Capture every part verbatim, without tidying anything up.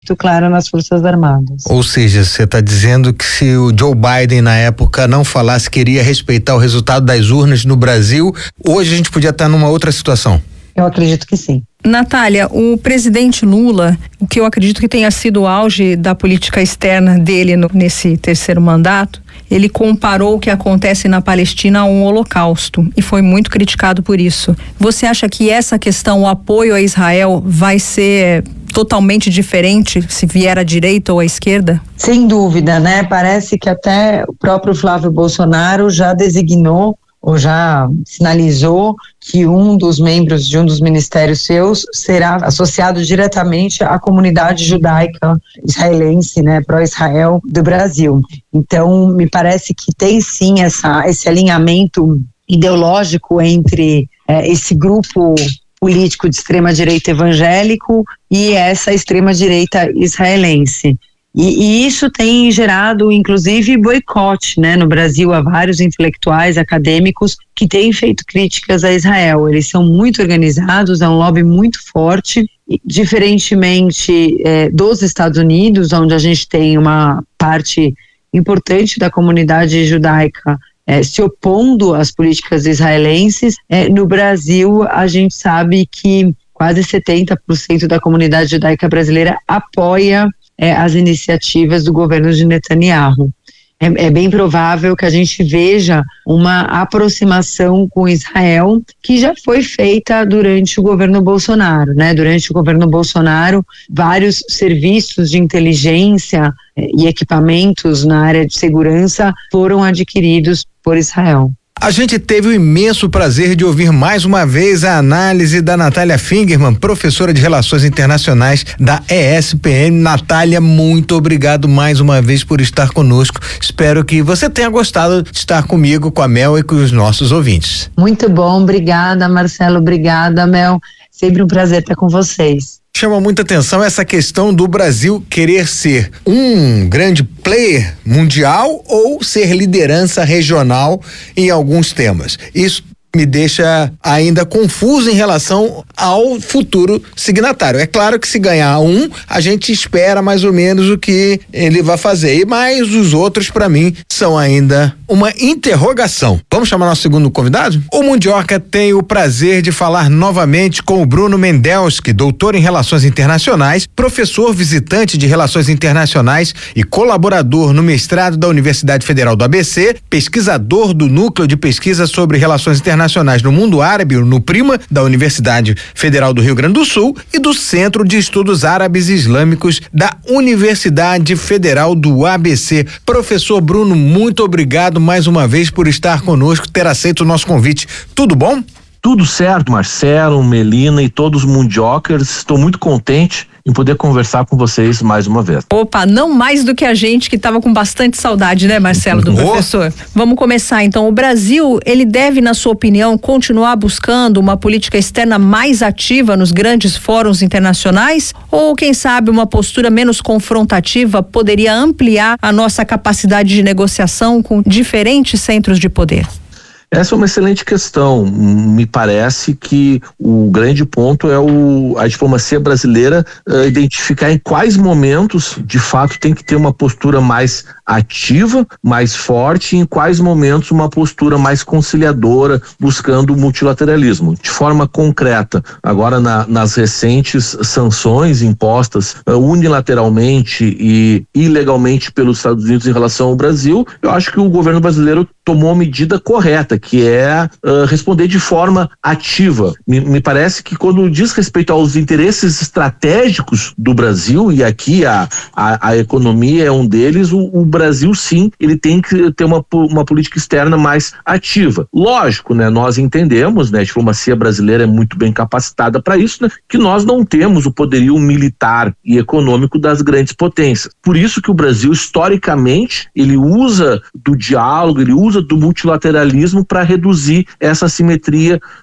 muito clara nas Forças Armadas. Ou seja, você está dizendo que se o Joe Biden na época não falasse que queria respeitar o resultado das urnas no Brasil, hoje a gente podia estar numa outra situação? Eu acredito que sim. Natália, o presidente Lula, o que eu acredito que tenha sido o auge da política externa dele no, nesse terceiro mandato, ele comparou o que acontece na Palestina a um holocausto e foi muito criticado por isso. Você acha que essa questão, o apoio a Israel, vai ser totalmente diferente se vier à direita ou à esquerda? Sem dúvida, né? Parece que até o próprio Flávio Bolsonaro já designou ou já sinalizou que um dos membros de um dos ministérios seus será associado diretamente à comunidade judaica israelense, né, pró-Israel do Brasil. Então, me parece que tem sim essa, esse alinhamento ideológico entre é, esse grupo político de extrema-direita evangélico e essa extrema-direita israelense. E, e isso tem gerado, inclusive, boicote, né, no Brasil. Há vários intelectuais, acadêmicos que têm feito críticas a Israel. Eles são muito organizados, é um lobby muito forte, diferentemente é, dos Estados Unidos, onde a gente tem uma parte importante da comunidade judaica é, se opondo às políticas israelenses. É, no Brasil, a gente sabe que quase setenta por cento da comunidade judaica brasileira apoia É, as iniciativas do governo de Netanyahu. É, é bem provável que a gente veja uma aproximação com Israel que já foi feita durante o governo Bolsonaro, né? Durante o governo Bolsonaro, vários serviços de inteligência é, e equipamentos na área de segurança foram adquiridos por Israel. A gente teve o imenso prazer de ouvir mais uma vez a análise da Natália Fingerman, professora de Relações Internacionais da E S P M. Natália, muito obrigado mais uma vez por estar conosco. Espero que você tenha gostado de estar comigo, com a Mel e com os nossos ouvintes. Muito bom, obrigada, Marcelo, obrigada, Mel. Sempre um prazer estar com vocês. Chama muita atenção essa questão do Brasil querer ser um grande player mundial ou ser liderança regional em alguns temas. Isso me deixa ainda confuso em relação ao futuro signatário. É claro que se ganhar um, a gente espera mais ou menos o que ele vai fazer, mas os outros, para mim, são ainda uma interrogação. Vamos chamar nosso segundo convidado? O Mundioca tem o prazer de falar novamente com o Bruno Mendelski, doutor em Relações Internacionais, professor visitante de Relações Internacionais e colaborador no mestrado da Universidade Federal do A B C, pesquisador do Núcleo de Pesquisa sobre Relações Internacionais no Mundo Árabe, no PRIMA, da Universidade Federal do Rio Grande do Sul e do Centro de Estudos Árabes e Islâmicos da Universidade Federal do A B C. Professor Bruno, muito obrigado mais uma vez por estar conosco, ter aceito o nosso convite. Tudo bom? Tudo certo, Marcelo, Melina e todos os mundiocers. Estou muito contente em poder conversar com vocês mais uma vez. Opa, não mais do que a gente que estava com bastante saudade, né, Marcelo, do professor? Vamos começar então. O Brasil, ele deve, na sua opinião, continuar buscando uma política externa mais ativa nos grandes fóruns internacionais? Ou, quem sabe, uma postura menos confrontativa poderia ampliar a nossa capacidade de negociação com diferentes centros de poder? Essa é uma excelente questão. Me parece que o grande ponto é o, a diplomacia brasileira uh, identificar em quais momentos, de fato, tem que ter uma postura mais ativa, mais forte, e em quais momentos uma postura mais conciliadora, buscando o multilateralismo. De forma concreta, agora na, nas recentes sanções impostas uh, unilateralmente e ilegalmente pelos Estados Unidos em relação ao Brasil, eu acho que o governo brasileiro tomou a medida correta, que é uh, responder de forma ativa. Me, me parece que quando diz respeito aos interesses estratégicos do Brasil, e aqui a, a, a economia é um deles, o, o Brasil sim, ele tem que ter uma, uma política externa mais ativa. Lógico, né, nós entendemos, né, a diplomacia brasileira é muito bem capacitada para isso, né, que nós não temos o poderio militar e econômico das grandes potências. Por isso que o Brasil, historicamente, ele usa do diálogo, ele usa do multilateralismo para reduzir essa assimetria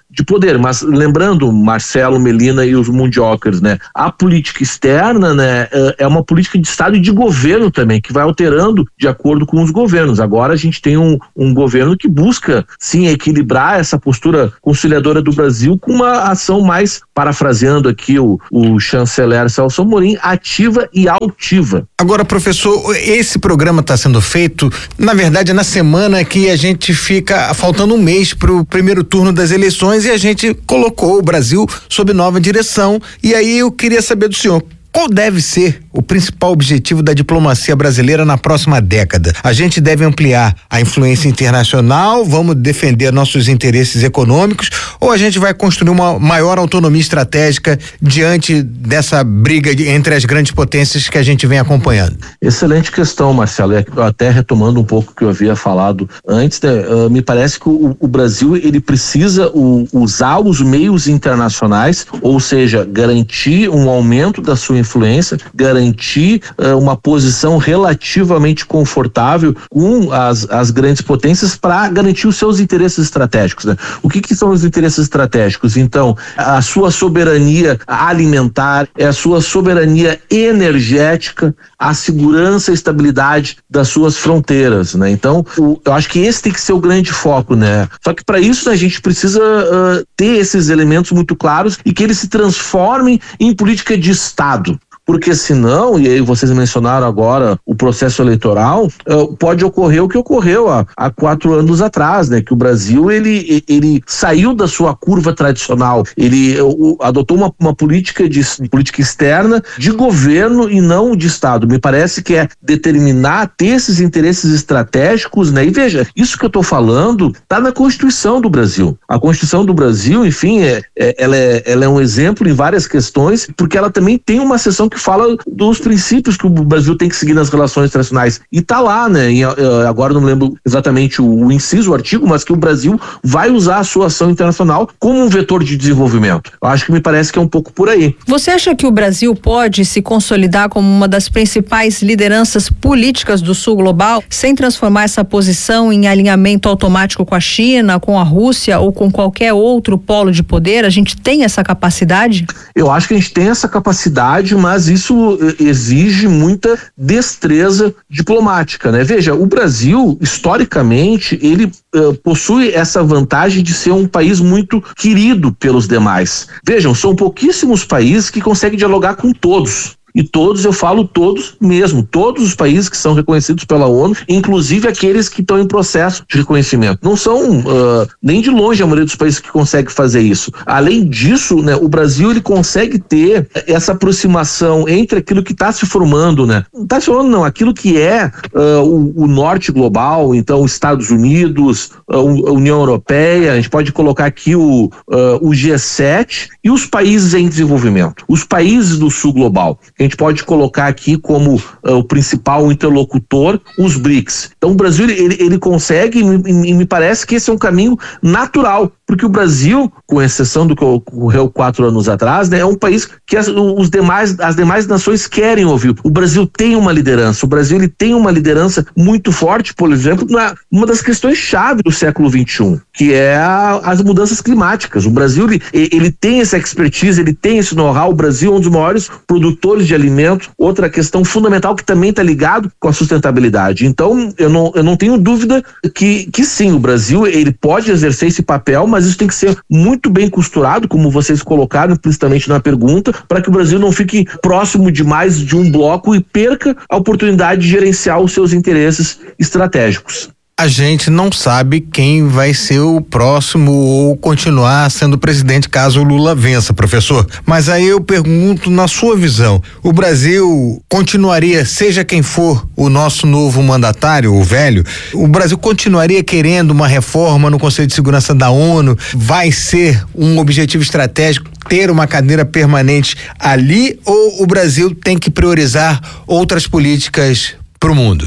de poder. Mas lembrando, Marcelo, Melina e os mundiocas, né? A política externa, né, é uma política de Estado e de governo também, que vai alterando de acordo com os governos. Agora a gente tem um, um governo que busca, sim, equilibrar essa postura conciliadora do Brasil com uma ação mais, parafraseando aqui o, o chanceler Celso Amorim, ativa e altiva. Agora, professor, esse programa está sendo feito, na verdade, na semana que a gente fica faltando um mês para o primeiro turno das eleições e a gente colocou o Brasil sob nova direção. E aí eu queria saber do senhor, qual deve ser o principal objetivo da diplomacia brasileira na próxima década? A gente deve ampliar a influência internacional, vamos defender nossos interesses econômicos, ou a gente vai construir uma maior autonomia estratégica diante dessa briga de, entre as grandes potências que a gente vem acompanhando? Excelente questão, Marcelo. Até retomando um pouco o que eu havia falado antes, né, uh, me parece que o, o Brasil ele precisa o, usar os meios internacionais, ou seja, garantir um aumento da sua influência, garantir uh, uma posição relativamente confortável com as, as grandes potências para garantir os seus interesses estratégicos, né? O que que são os interesses estratégicos? Então, a sua soberania alimentar, é a sua soberania energética, a segurança e estabilidade das suas fronteiras, né? Então, o, eu acho que esse tem que ser o grande foco, né? Só que para isso, né, a gente precisa uh, ter esses elementos muito claros e que eles se transformem em política de Estado. Porque senão, e aí vocês mencionaram agora o processo eleitoral, uh, pode ocorrer o que ocorreu há, há quatro anos atrás, né? Que o Brasil, ele, ele saiu da sua curva tradicional, ele uh, adotou uma, uma política de política externa de governo e não de Estado. Me parece que é determinar, ter esses interesses estratégicos, né? E veja, isso que eu estou falando está na Constituição do Brasil. A Constituição do Brasil, enfim, é, é, ela, é, ela é um exemplo em várias questões, porque ela também tem uma seção que fala dos princípios que o Brasil tem que seguir nas relações internacionais. E tá lá, né? E, uh, agora não me lembro exatamente o, o inciso, o artigo, mas que o Brasil vai usar a sua ação internacional como um vetor de desenvolvimento. Eu acho que me parece que é um pouco por aí. Você acha que o Brasil pode se consolidar como uma das principais lideranças políticas do Sul global, sem transformar essa posição em alinhamento automático com a China, com a Rússia ou com qualquer outro polo de poder? A gente tem essa capacidade? Eu acho que a gente tem essa capacidade, mas isso exige muita destreza diplomática, né? Veja, o Brasil, historicamente, ele uh, possui essa vantagem de ser um país muito querido pelos demais. Vejam, são pouquíssimos países que conseguem dialogar com todos. E todos, eu falo todos mesmo, todos os países que são reconhecidos pela ONU, inclusive aqueles que estão em processo de reconhecimento. Não são uh, nem de longe a maioria dos países que consegue fazer isso. Além disso, né, o Brasil ele consegue ter essa aproximação entre aquilo que está se formando, né? Não está se formando não, aquilo que é uh, o, o norte global, então Estados Unidos, uh, a União Europeia, a gente pode colocar aqui o, uh, o G sete e os países em desenvolvimento, os países do sul global. A gente pode colocar aqui como uh, o principal interlocutor os BRICS. Então o Brasil ele, ele consegue, e me parece que esse é um caminho natural, porque o Brasil, com exceção do que ocorreu quatro anos atrás, né, é um país que as, os demais, as demais nações querem ouvir. O Brasil tem uma liderança, o Brasil ele tem uma liderança muito forte, por exemplo, na uma das questões chave do século vinte e um, que é a, as mudanças climáticas. O Brasil ele, ele tem essa expertise, ele tem esse know-how. O Brasil é um dos maiores produtores de alimentos, outra questão fundamental que também está ligado com a sustentabilidade. Então, eu não, eu não tenho dúvida que, que sim, o Brasil ele pode exercer esse papel, mas isso tem que ser muito bem costurado, como vocês colocaram implicitamente na pergunta, para que o Brasil não fique próximo demais de um bloco e perca a oportunidade de gerenciar os seus interesses estratégicos. A gente não sabe quem vai ser o próximo ou continuar sendo presidente caso o Lula vença, professor. Mas aí eu pergunto, na sua visão, o Brasil continuaria, seja quem for o nosso novo mandatário, o velho, o Brasil continuaria querendo uma reforma no Conselho de Segurança da ONU? Vai ser um objetivo estratégico ter uma cadeira permanente ali, ou o Brasil tem que priorizar outras políticas para o mundo?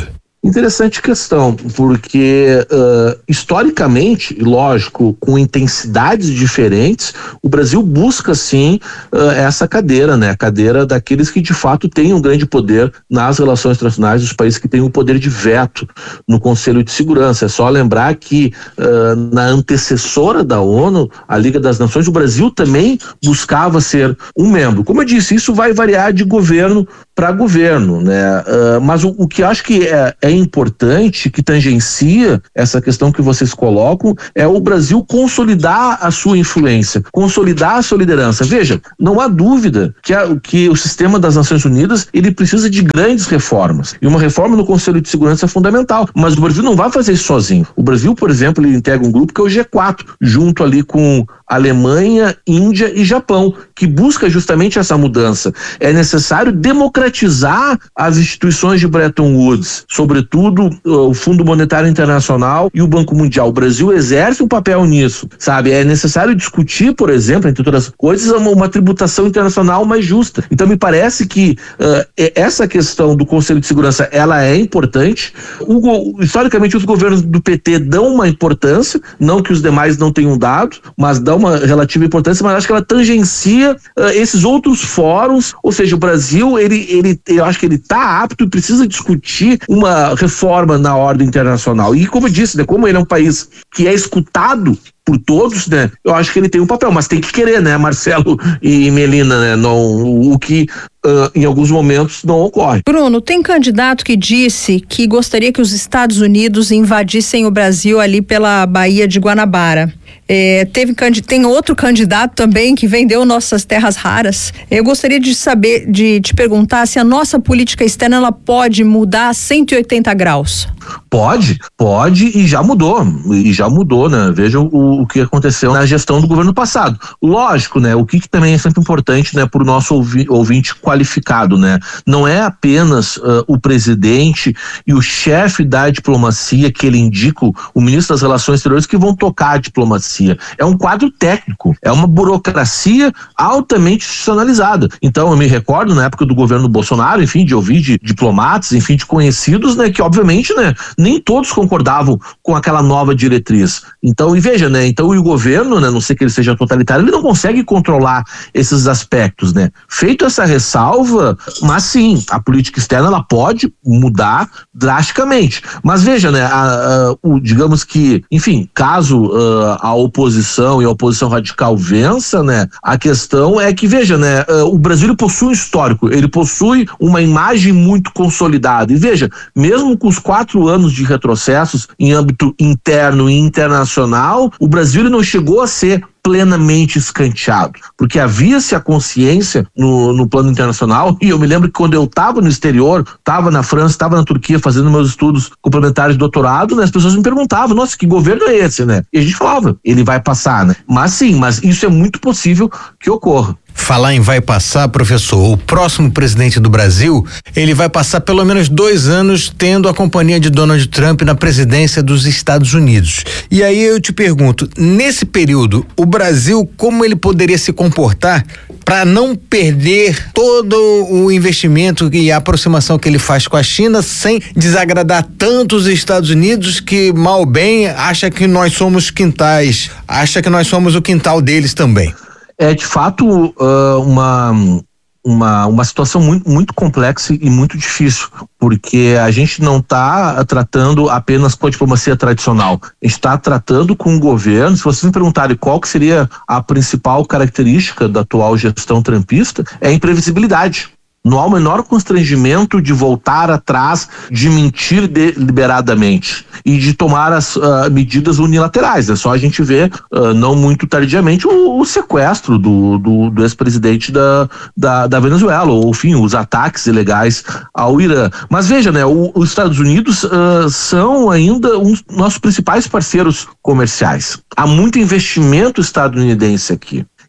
Interessante questão, porque uh, historicamente, lógico, com intensidades diferentes, o Brasil busca sim uh, essa cadeira, né? A cadeira daqueles que de fato têm um grande poder nas relações internacionais, dos países que têm um poder de veto no Conselho de Segurança. É só lembrar que uh, na antecessora da ONU, a Liga das Nações, o Brasil também buscava ser um membro. Como eu disse, isso vai variar de governo para governo, né? Uh, mas o, o que acho que é, é importante, que tangencia essa questão que vocês colocam, é o Brasil consolidar a sua influência, consolidar a sua liderança. Veja, não há dúvida que, a, que o sistema das Nações Unidas, ele precisa de grandes reformas, e uma reforma no Conselho de Segurança é fundamental, mas o Brasil não vai fazer isso sozinho. O Brasil, por exemplo, ele integra um grupo que é o G quatro, junto ali com Alemanha, Índia e Japão, que busca justamente essa mudança. É necessário democratizar as instituições de Bretton Woods, sobretudo uh, o Fundo Monetário Internacional e o Banco Mundial. O Brasil exerce um papel nisso, sabe? É necessário discutir, por exemplo, entre outras coisas, uma, uma tributação internacional mais justa. Então me parece que uh, essa questão do Conselho de Segurança, ela é importante. O, historicamente, os governos do P T dão uma importância, não que os demais não tenham dado, mas dão uma relativa importância, mas acho que ela tangencia uh, esses outros fóruns, ou seja, o Brasil, ele, ele, eu acho que ele está apto e precisa discutir uma reforma na ordem internacional. E como eu disse, né, como ele é um país que é escutado por todos, né? Eu acho que ele tem um papel, mas tem que querer, né, Marcelo e Melina, né? Não, o que uh, em alguns momentos não ocorre. Bruno, tem candidato que disse que gostaria que os Estados Unidos invadissem o Brasil ali pela Baía de Guanabara. É, teve, tem outro candidato também que vendeu nossas terras raras. Eu gostaria de saber, de te perguntar se a nossa política externa ela pode mudar a cento e oitenta graus. Pode, pode e já mudou, e já mudou, né? Veja o, o que aconteceu na gestão do governo passado. Lógico, né? O que, que também é sempre importante, né? Para o nosso ouvi, ouvinte qualificado, né? Não é apenas uh, o presidente e o chefe da diplomacia que ele indica, o ministro das Relações Exteriores, que vão tocar a diplomacia. É um quadro técnico, é uma burocracia altamente institucionalizada. Então, eu me recordo na época do governo Bolsonaro, enfim, de ouvir de diplomatas, enfim, de conhecidos, né? Que obviamente, né? Nem todos concordavam com aquela nova diretriz. Então, e veja, né? Então, o governo, né? Não sei que ele seja totalitário, ele não consegue controlar esses aspectos, né? Feito essa ressalva, mas sim, a política externa, ela pode mudar drasticamente. Mas veja, né? A, a, o, digamos que, enfim, caso uh, a oposição e a oposição radical vença, né? A questão é que, veja, né? Uh, o Brasil ele possui um histórico, ele possui uma imagem muito consolidada. E veja, mesmo com os quatro anos de retrocessos em âmbito interno e internacional, o Brasil ele não chegou a ser plenamente escanteado, porque havia-se a consciência no, no plano internacional, e eu me lembro que quando eu estava no exterior, estava na França, estava na Turquia fazendo meus estudos complementares de doutorado, né, as pessoas me perguntavam, nossa, que governo é esse, né? E a gente falava, ele vai passar, né? Mas sim, mas isso é muito possível que ocorra. Falar em vai passar, professor, o próximo presidente do Brasil, ele vai passar pelo menos dois anos tendo a companhia de Donald Trump na presidência dos Estados Unidos. E aí eu te pergunto, nesse período, o Brasil, como ele poderia se comportar para não perder todo o investimento e a aproximação que ele faz com a China sem desagradar tanto os Estados Unidos que, mal bem, acha que nós somos quintais, acha que nós somos o quintal deles também? É de fato uh, uma, uma, uma situação muito, muito complexa e muito difícil, porque a gente não está tratando apenas com a diplomacia tradicional, a gente está tratando com o governo. Se vocês me perguntarem qual que seria a principal característica da atual gestão trumpista, é a imprevisibilidade. Não há o menor constrangimento de voltar atrás, de mentir deliberadamente e de tomar as uh, medidas unilaterais. É só a gente ver, uh, não muito tardiamente, o, o sequestro do, do, do ex-presidente da, da, da Venezuela, ou enfim, os ataques ilegais ao Irã. Mas veja, né, o, os Estados Unidos uh, são ainda um dos nossos principais parceiros comerciais. Há muito investimento estadunidense aqui.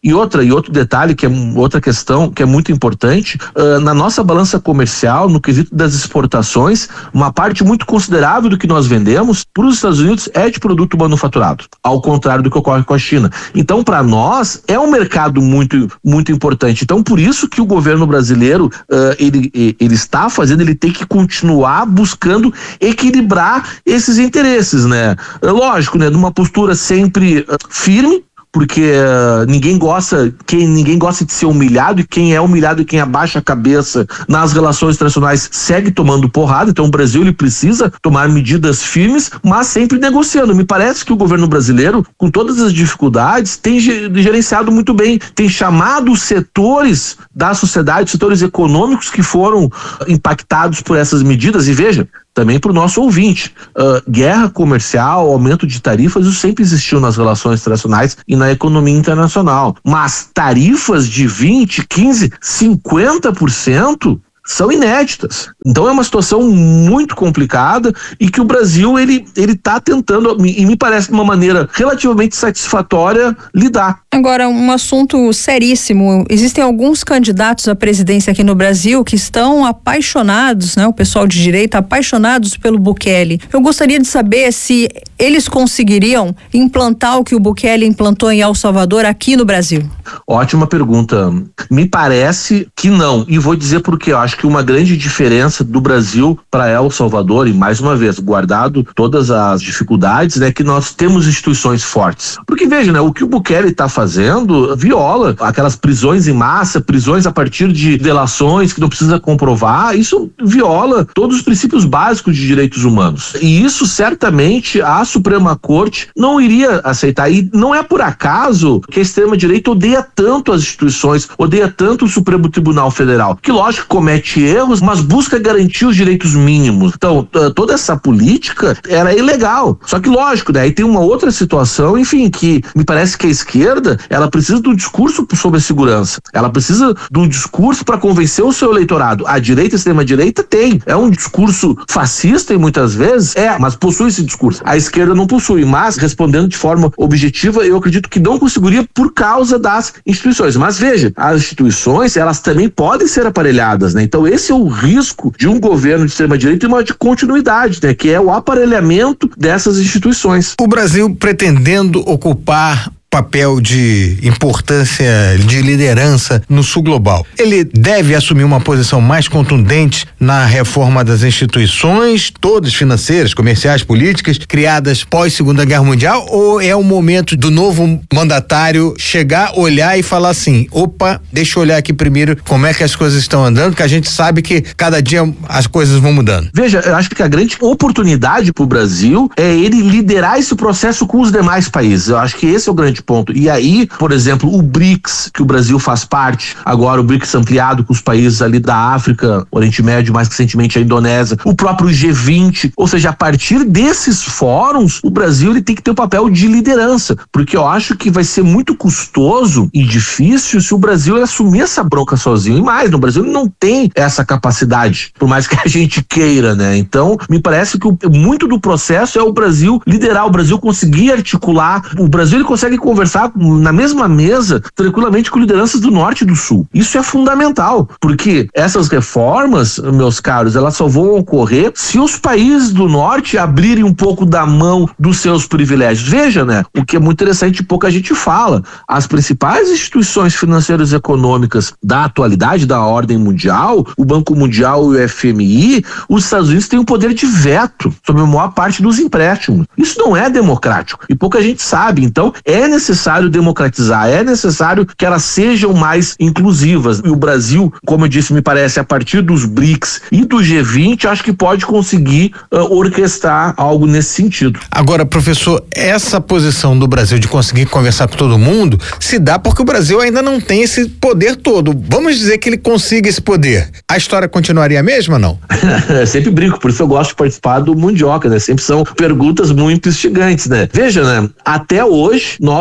E outra, e outro detalhe que é outra questão que é muito importante, uh, na nossa balança comercial, no quesito das exportações, uma parte muito considerável do que nós vendemos para os Estados Unidos é de produto manufaturado, ao contrário do que ocorre com a China. Então, para nós, é um mercado muito, muito importante. Então, por isso que o governo brasileiro, uh, ele, ele está fazendo, ele tem que continuar buscando equilibrar esses interesses, né? Lógico, né? Numa postura sempre uh, firme, porque uh, ninguém gosta, quem ninguém gosta de ser humilhado, e quem é humilhado e quem abaixa a cabeça nas relações internacionais segue tomando porrada. Então o Brasil, ele precisa tomar medidas firmes, mas sempre negociando. Me parece que o governo brasileiro, com todas as dificuldades, tem gerenciado muito bem, tem chamado os setores da sociedade, setores econômicos que foram impactados por essas medidas. E veja, também para o nosso ouvinte, uh, guerra comercial, aumento de tarifas, isso sempre existiu nas relações internacionais e na economia internacional. Mas tarifas de vinte, quinze, cinquenta por cento são inéditas. Então é uma situação muito complicada e que o Brasil, ele ele está tentando, e me parece de uma maneira relativamente satisfatória, lidar. Agora, um assunto seríssimo. Existem alguns candidatos à presidência aqui no Brasil que estão apaixonados, né? O pessoal de direita, apaixonados pelo Bukele. Eu gostaria de saber se eles conseguiriam implantar o que o Bukele implantou em El Salvador aqui no Brasil. Ótima pergunta. Me parece que não. E vou dizer por quê. Eu acho que uma grande diferença do Brasil para El Salvador, e mais uma vez, guardado todas as dificuldades, é que nós temos instituições fortes. Porque veja, né, o que o Bukele está fazendo viola aquelas prisões em massa, prisões a partir de delações que não precisa comprovar, isso viola todos os princípios básicos de direitos humanos. E isso certamente a Suprema Corte não iria aceitar. E não é por acaso que a extrema-direita odeia tanto as instituições, odeia tanto o Supremo Tribunal Federal, que lógico comete erros, mas busca garantir os direitos mínimos. Então, toda essa política era ilegal. Só que lógico, né? Aí tem uma outra situação, enfim, que me parece que a esquerda, ela precisa de um discurso sobre a segurança. Ela precisa de um discurso para convencer o seu eleitorado. A direita, a extrema-direita tem. É um discurso fascista e muitas vezes é, mas possui esse discurso. A esquerda não possui, mas respondendo de forma objetiva, eu acredito que não conseguiria por causa das instituições. Mas veja, as instituições, elas também podem ser aparelhadas, né? Então esse é o risco de um governo de extrema-direita e uma de continuidade, né? Que é o aparelhamento dessas instituições. O Brasil pretendendo ocupar papel de importância, de liderança no sul global. Ele deve assumir uma posição mais contundente na reforma das instituições, todas financeiras, comerciais, políticas, criadas pós-Segunda Guerra Mundial, ou é o momento do novo mandatário chegar, olhar e falar assim, opa, deixa eu olhar aqui primeiro como é que as coisas estão andando, que a gente sabe que cada dia as coisas vão mudando. Veja, eu acho que a grande oportunidade para o Brasil é ele liderar esse processo com os demais países. Eu acho que esse é o grande ponto. E aí, por exemplo, o BRICS, que o Brasil faz parte, agora o BRICS ampliado com os países ali da África, Oriente Médio, mais recentemente a Indonésia, o próprio G vinte, ou seja, a partir desses fóruns, o Brasil ele tem que ter o papel de liderança, porque eu acho que vai ser muito custoso e difícil se o Brasil assumir essa bronca sozinho. E mais, no Brasil ele não tem essa capacidade, por mais que a gente queira, né? Então, me parece que o, muito do processo é o Brasil liderar, o Brasil conseguir articular, o Brasil ele consegue conversar na mesma mesa tranquilamente com lideranças do norte e do sul. Isso é fundamental, porque essas reformas, meus caros, elas só vão ocorrer se os países do norte abrirem um pouco da mão dos seus privilégios. Veja, né? O que é muito interessante e pouca gente fala. As principais instituições financeiras e econômicas da atualidade, da ordem mundial, o Banco Mundial e o F M I, os Estados Unidos têm o poder de veto sobre a maior parte dos empréstimos. Isso não é democrático e pouca gente sabe. Então, é necessário democratizar, é necessário que elas sejam mais inclusivas. E o Brasil, como eu disse, me parece, a partir dos BRICS e do G vinte, acho que pode conseguir uh, orquestrar algo nesse sentido. Agora, professor, essa posição do Brasil de conseguir conversar com todo mundo se dá porque o Brasil ainda não tem esse poder todo. Vamos dizer que ele consiga esse poder. A história continuaria a mesma ou não? Sempre brinco, por isso eu gosto de participar do Mundioca, né? Sempre são perguntas muito instigantes, né? Veja, né? Até hoje, nós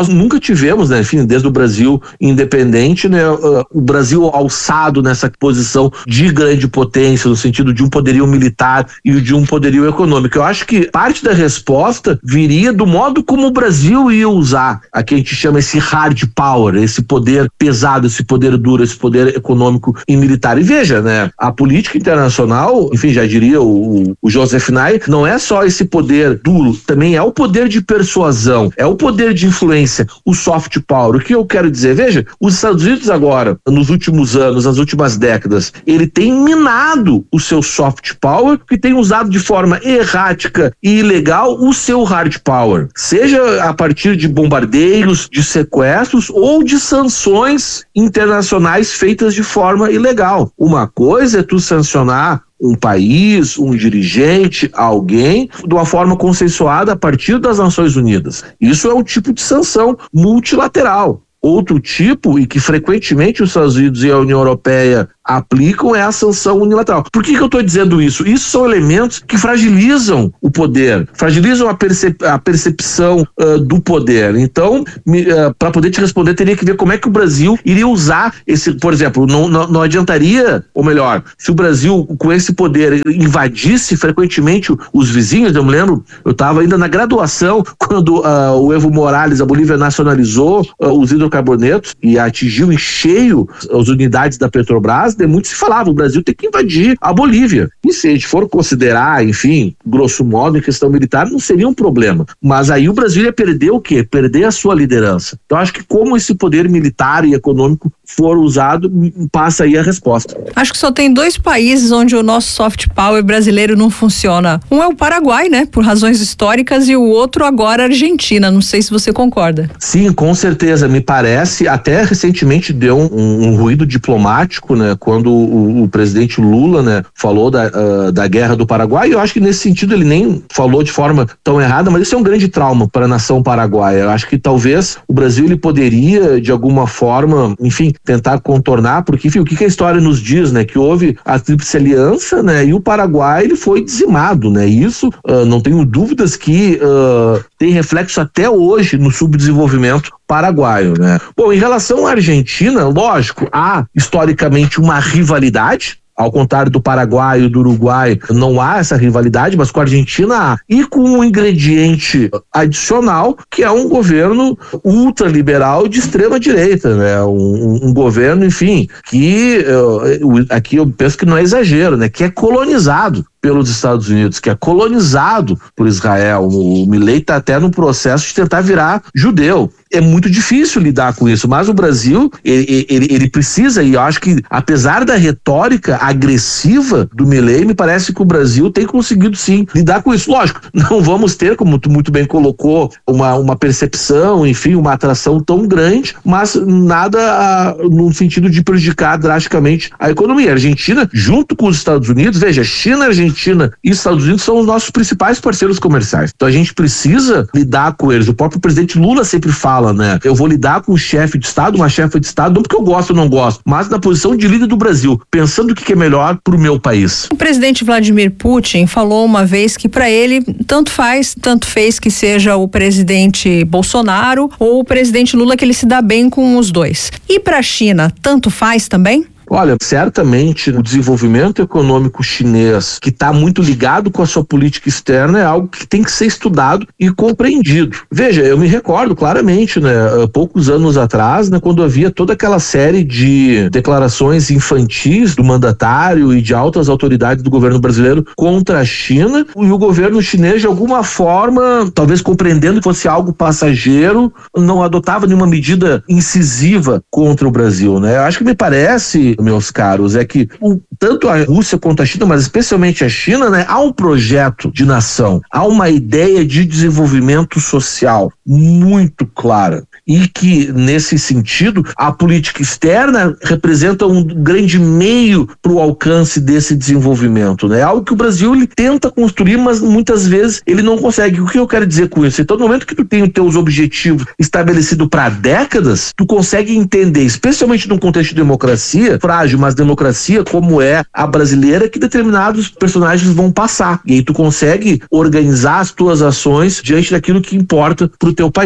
nós nunca tivemos, né, enfim, desde o Brasil independente, né, uh, o Brasil alçado nessa posição de grande potência, no sentido de um poderio militar e de um poderio econômico. Eu acho que parte da resposta viria do modo como o Brasil ia usar a que a gente chama esse hard power, esse poder pesado, esse poder duro, esse poder econômico e militar. E veja, né, a política internacional, enfim, já diria o, o Joseph Nye, não é só esse poder duro, também é o poder de persuasão, é o poder de influência, o soft power. O que eu quero dizer? Veja, os Estados Unidos agora, nos últimos anos, nas últimas décadas, ele tem minado o seu soft power, que tem usado de forma errática e ilegal o seu hard power, seja a partir de bombardeios, de sequestros ou de sanções internacionais feitas de forma ilegal. Uma coisa é tu sancionar um país, um dirigente, alguém, de uma forma consensuada a partir das Nações Unidas. Isso é um tipo de sanção multilateral. Outro tipo, e que frequentemente os Estados Unidos e a União Europeia aplicam, é a sanção unilateral. Por que que eu estou dizendo isso? Isso são elementos que fragilizam o poder, fragilizam a, percep- a percepção uh, do poder. Então, uh, para poder te responder, teria que ver como é que o Brasil iria usar esse, por exemplo, não, não, não adiantaria, ou melhor, se o Brasil com esse poder invadisse frequentemente os vizinhos. Eu me lembro, eu estava ainda na graduação quando uh, o Evo Morales, a Bolívia nacionalizou uh, os hidrocarbonetos e atingiu em cheio as unidades da Petrobras. De muito se falava, o Brasil tem que invadir a Bolívia. E se a gente for considerar, enfim, grosso modo, em questão militar, não seria um problema. Mas aí o Brasil ia perder o quê? Perder a sua liderança. Então acho que como esse poder militar e econômico for usado, passa aí a resposta. Acho que só tem dois países onde o nosso soft power brasileiro não funciona. Um é o Paraguai, né? Por razões históricas, e o outro agora a Argentina. Não sei se você concorda. Sim, com certeza. Me parece, até recentemente deu um, um ruído diplomático, né? Quando o, o presidente Lula, né, falou da, uh, da guerra do Paraguai. Eu acho que nesse sentido ele nem falou de forma tão errada, mas isso é um grande trauma para a nação paraguaia. Eu acho que talvez o Brasil ele poderia, de alguma forma, enfim, tentar contornar, porque, enfim, o que, que a história nos diz, né? Que houve a Tríplice Aliança, né? E o Paraguai ele foi dizimado, né? E isso, uh, não tenho dúvidas que uh, tem reflexo até hoje no subdesenvolvimento paraguaio, né? Bom, em relação à Argentina, lógico, há historicamente uma rivalidade. Ao contrário do Paraguai e do Uruguai, não há essa rivalidade, mas com a Argentina há. E com um ingrediente adicional, que é um governo ultraliberal de extrema direita, né? Um, um governo, enfim, que uh, aqui eu penso que não é exagero, né? Que é colonizado pelos Estados Unidos, que é colonizado por Israel. O Milei está até no processo de tentar virar judeu. É muito difícil lidar com isso, mas o Brasil, ele, ele, ele precisa, e eu acho que apesar da retórica agressiva do Milei, me parece que o Brasil tem conseguido sim lidar com isso. Lógico, não vamos ter, como tu muito bem colocou, uma, uma percepção, enfim, uma atração tão grande, mas nada a, no sentido de prejudicar drasticamente a economia. A Argentina, junto com os Estados Unidos, veja, China, Argentina e Estados Unidos são os nossos principais parceiros comerciais. Então a gente precisa lidar com eles. O próprio presidente Lula sempre fala, né? Eu vou lidar com um chefe de Estado, uma chefe de Estado, não porque eu gosto ou não gosto, mas na posição de líder do Brasil, pensando o que é melhor para o meu país. O presidente Vladimir Putin falou uma vez que para ele tanto faz, tanto fez que seja o presidente Bolsonaro ou o presidente Lula, que ele se dá bem com os dois. E para a China, tanto faz também? Olha, certamente o desenvolvimento econômico chinês, que está muito ligado com a sua política externa, é algo que tem que ser estudado e compreendido. Veja, eu me recordo claramente, né, poucos anos atrás, né, quando havia toda aquela série de declarações infantis do mandatário e de altas autoridades do governo brasileiro contra a China, e o governo chinês, de alguma forma, talvez compreendendo que fosse algo passageiro, não adotava nenhuma medida incisiva contra o Brasil, né? Eu acho que me parece, meus caros, é que o, tanto a Rússia quanto a China, mas especialmente a China, né, há um projeto de nação, há uma ideia de desenvolvimento social muito clara, e que, nesse sentido, a política externa representa um grande meio para o alcance desse desenvolvimento, né? Algo que o Brasil ele tenta construir, mas muitas vezes ele não consegue. O que eu quero dizer com isso? Então, no momento que tu tem os teus objetivos estabelecidos para décadas, tu consegue entender, especialmente num contexto de democracia, frágil, mas democracia como é a brasileira, que determinados personagens vão passar. E aí tu consegue organizar as tuas ações diante daquilo que importa para o teu país.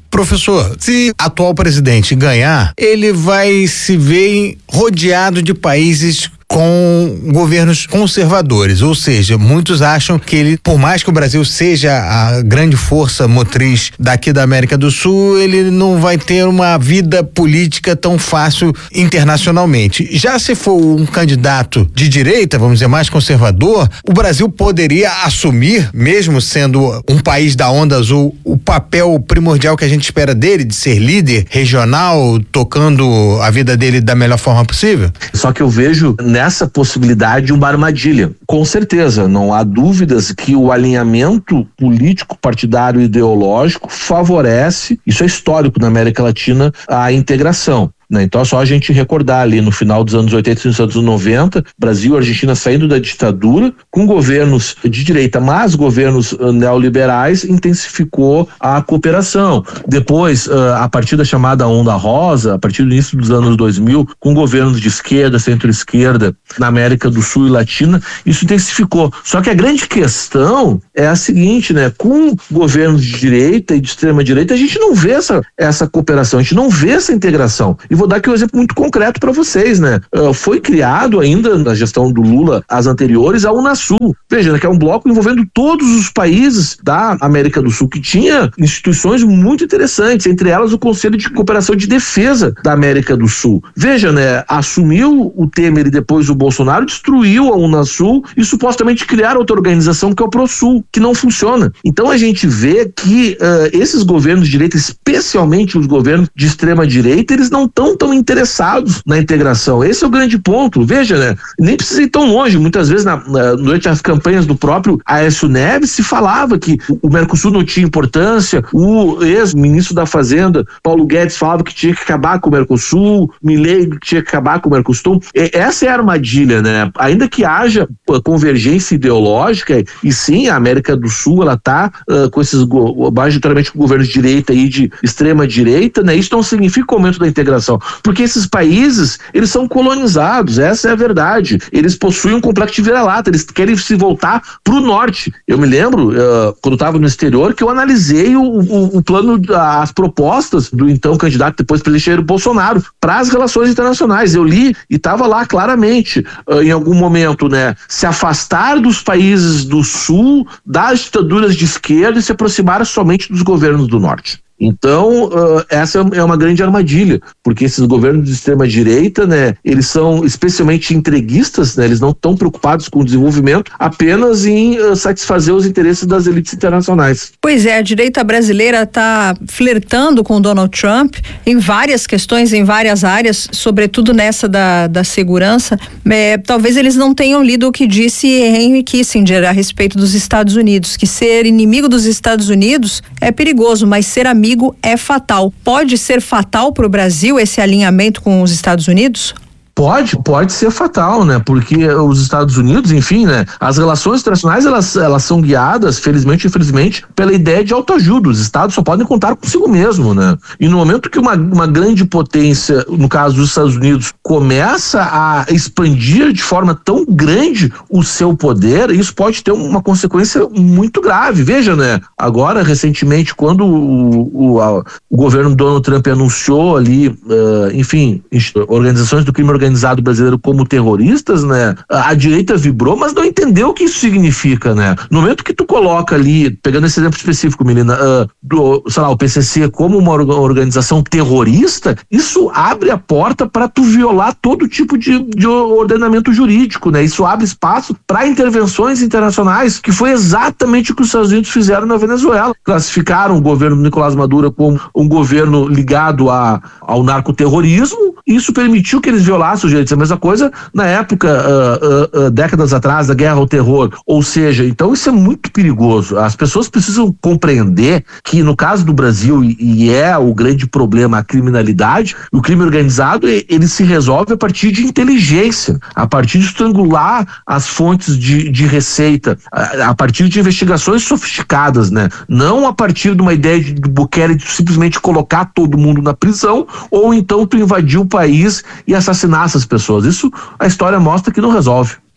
Professor, se o atual presidente ganhar, ele vai se ver rodeado de países com governos conservadores, ou seja, muitos acham que ele, por mais que o Brasil seja a grande força motriz daqui da América do Sul, ele não vai ter uma vida política tão fácil internacionalmente. Já se for um candidato de direita, vamos dizer, mais conservador, o Brasil poderia assumir, mesmo sendo um país da onda azul, o papel primordial que a gente espera dele, de ser líder regional, tocando a vida dele da melhor forma possível? Só que eu vejo nessa possibilidade uma armadilha. Com certeza, não há dúvidas que o alinhamento político, partidário e ideológico favorece, isso é histórico na América Latina, a integração. Então é só a gente recordar ali no final dos anos oitenta e nos anos noventa, Brasil e Argentina saindo da ditadura, com governos de direita, mas governos uh, neoliberais, intensificou a cooperação. Depois, uh, a partir da chamada Onda Rosa, a partir do início dos anos dois mil, com governos de esquerda, centro-esquerda, na América do Sul e Latina, isso intensificou. Só que a grande questão é a seguinte, né? Com governos de direita e de extrema-direita, a gente não vê essa, essa cooperação, a gente não vê essa integração. E vou dar aqui um exemplo muito concreto para vocês, né? Uh, foi criado ainda na gestão do Lula, as anteriores, a Unasul. Veja, né, que é um bloco envolvendo todos os países da América do Sul, que tinha instituições muito interessantes, entre elas o Conselho de Cooperação de Defesa da América do Sul. Veja, né? Assumiu o Temer e depois o Bolsonaro, destruiu a Unasul e supostamente criaram outra organização que é o ProSul, que não funciona. Então a gente vê que uh, esses governos de direita, especialmente os governos de extrema direita, eles não estão tão interessados na integração. Esse é o grande ponto. Veja, né? Nem precisa ir tão longe. Muitas vezes, na, na, durante as campanhas do próprio Aécio Neves, se falava que o Mercosul não tinha importância, o ex-ministro da Fazenda, Paulo Guedes, falava que tinha que acabar com o Mercosul, Milei que tinha que acabar com o Mercosul. E, essa é a armadilha, né? Ainda que haja convergência ideológica, e sim, a América do Sul, ela tá uh, com esses, majoritariamente com governos de direita e de extrema direita, né? Isso não significa o aumento da integração, porque esses países, eles são colonizados, essa é a verdade. Eles possuem um complexo de vira-lata, eles querem se voltar pro norte. Eu me lembro, uh, quando eu estava no exterior, que eu analisei o, o, o plano, as propostas do então candidato, depois presidente Jair Bolsonaro, para as relações internacionais. Eu li e estava lá claramente, uh, em algum momento, né, se afastar dos países do sul, das ditaduras de esquerda e se aproximar somente dos governos do norte. Então, uh, essa é uma grande armadilha, porque esses governos de extrema-direita, né, eles são especialmente entreguistas, né, eles não estão preocupados com o desenvolvimento, apenas em uh, satisfazer os interesses das elites internacionais. Pois é, a direita brasileira está flertando com Donald Trump em várias questões, em várias áreas, sobretudo nessa da, da segurança. É, talvez eles não tenham lido o que disse Henry Kissinger a respeito dos Estados Unidos, que ser inimigo dos Estados Unidos é perigoso, mas ser amigo é fatal. Pode ser fatal para o Brasil esse alinhamento com os Estados Unidos? Pode, pode ser fatal, né? Porque os Estados Unidos, enfim, né? As relações internacionais, elas, elas são guiadas, felizmente e infelizmente, pela ideia de autoajuda. Os Estados só podem contar consigo mesmo, né? E no momento que uma, uma grande potência, no caso dos Estados Unidos, começa a expandir de forma tão grande o seu poder, isso pode ter uma consequência muito grave. Veja, né? Agora, recentemente, quando o, o, a, o governo Donald Trump anunciou ali, uh, enfim, organizações do crime organizado organizado brasileiro como terroristas, né? A direita vibrou, mas não entendeu o que isso significa, né? No momento que tu coloca ali, pegando esse exemplo específico, menina, uh, do, sei lá, o P C C como uma organização terrorista, isso abre a porta para tu violar todo tipo de, de ordenamento jurídico, né? Isso abre espaço para intervenções internacionais, que foi exatamente o que os Estados Unidos fizeram na Venezuela. Classificaram o governo do Nicolás Maduro como um governo ligado a, ao narcoterrorismo, e isso permitiu que eles violassem os direitos. A mesma coisa na época, uh, uh, uh, décadas atrás, da guerra ao terror. Ou seja, então isso é muito perigoso. As pessoas precisam compreender que no caso do Brasil, e, e é o grande problema, a criminalidade, o crime organizado, ele se resolve a partir de inteligência, a partir de estrangular as fontes de, de receita, a, a partir de investigações sofisticadas, né? Não a partir de uma ideia de, do Bukele de simplesmente colocar todo mundo na prisão, ou então tu invadir o país e assassinar essas pessoas. Isso a história mostra que não resolve.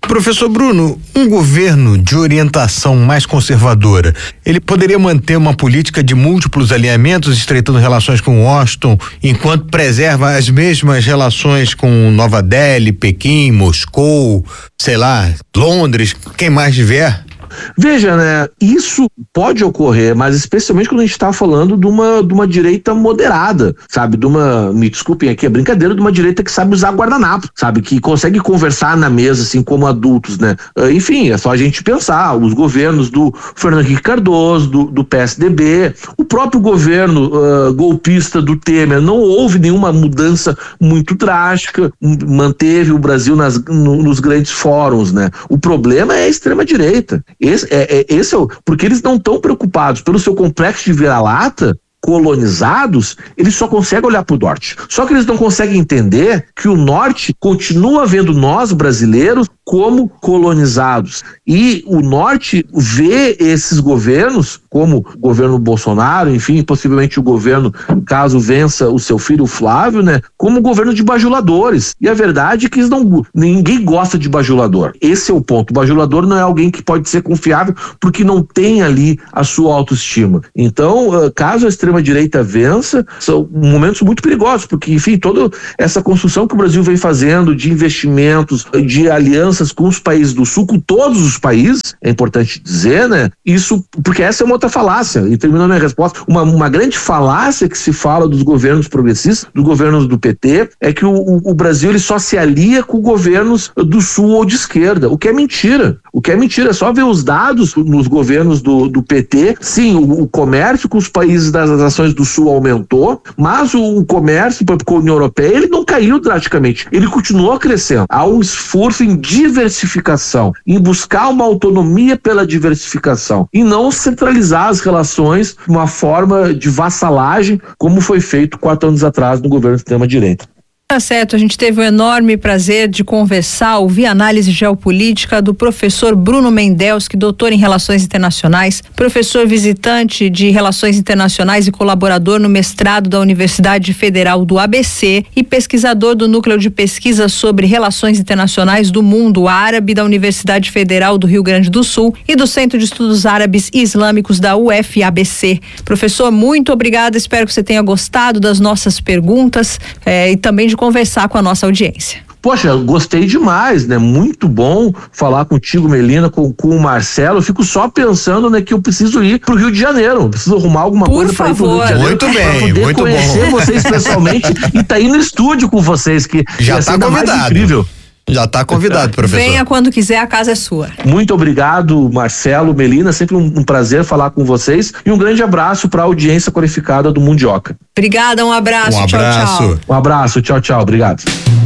Professor Bruno, um governo de orientação mais conservadora, ele poderia manter uma política de múltiplos alinhamentos, estreitando relações com Washington, enquanto preserva as mesmas relações com Nova Delhi, Pequim, Moscou, sei lá, Londres, quem mais tiver? Veja, né, isso pode ocorrer, mas especialmente quando a gente está falando de uma, de uma direita moderada, sabe, de uma, me desculpem aqui, é brincadeira, de uma direita que sabe usar guardanapo, sabe, que consegue conversar na mesa, assim, como adultos, né, uh, enfim, é só a gente pensar, os governos do Fernando Henrique Cardoso, do, do P S D B, o próprio governo uh, golpista do Temer, não houve nenhuma mudança muito drástica, manteve o Brasil nas, no, nos grandes fóruns, né, o problema é a extrema-direita. Esse é, é, esse é o, porque eles não estão preocupados pelo seu complexo de vira-lata, colonizados, eles só conseguem olhar para o norte. Só que eles não conseguem entender que o norte continua vendo nós, brasileiros, como colonizados. E o norte vê esses governos, como o governo Bolsonaro, enfim, possivelmente o governo, caso vença o seu filho Flávio, né, como governo de bajuladores. E a verdade é que eles não, ninguém gosta de bajulador. Esse é o ponto. O bajulador não é alguém que pode ser confiável porque não tem ali a sua autoestima. Então, caso a extrema-direita vença, são momentos muito perigosos, porque, enfim, toda essa construção que o Brasil vem fazendo de investimentos, de alianças com os países do Sul, com todos os países, é importante dizer, né? Isso, porque essa é uma outra falácia, e terminando a minha resposta, uma, uma grande falácia que se fala dos governos progressistas, dos governos do P T, é que o, o, o Brasil ele só se alia com governos do Sul ou de esquerda, o que é mentira. O que é mentira, é só ver os dados nos governos do, do P T. Sim, o, o comércio com os países das nações do Sul aumentou, mas o, o comércio com a União Europeia, ele não caiu drasticamente, ele continuou crescendo. Há um esforço em diversificação, em buscar uma autonomia pela diversificação e não centralizar as relações de uma forma de vassalagem, como foi feito quatro anos atrás no governo de extrema-direita. Tá certo, a gente teve o enorme prazer de conversar, ouvir análise geopolítica do professor Bruno Mendelski, doutor em Relações Internacionais, professor visitante de Relações Internacionais e colaborador no mestrado da Universidade Federal do A B C e pesquisador do Núcleo de Pesquisa sobre Relações Internacionais do Mundo Árabe da Universidade Federal do Rio Grande do Sul e do Centro de Estudos Árabes e Islâmicos da U F A B C. Professor, muito obrigada, espero que você tenha gostado das nossas perguntas eh, e também de conversar com a nossa audiência. Poxa, gostei demais, né? Muito bom falar contigo, Melina, com, com o Marcelo. Eu fico só pensando, né, que eu preciso ir pro Rio de Janeiro. Preciso arrumar alguma Por coisa para ir pro Rio de Janeiro. Muito bem, pra poder muito conhecer bom. vocês pessoalmente e tá aí no estúdio com vocês, que já está convidado. Incrível. Já está convidado, professor. Venha quando quiser, a casa é sua. Muito obrigado, Marcelo, Melina, sempre um, um prazer falar com vocês e um grande abraço para a audiência qualificada do Mundioca. Obrigada, um abraço, Um tchau, abraço. tchau. Um abraço, tchau, tchau, obrigado.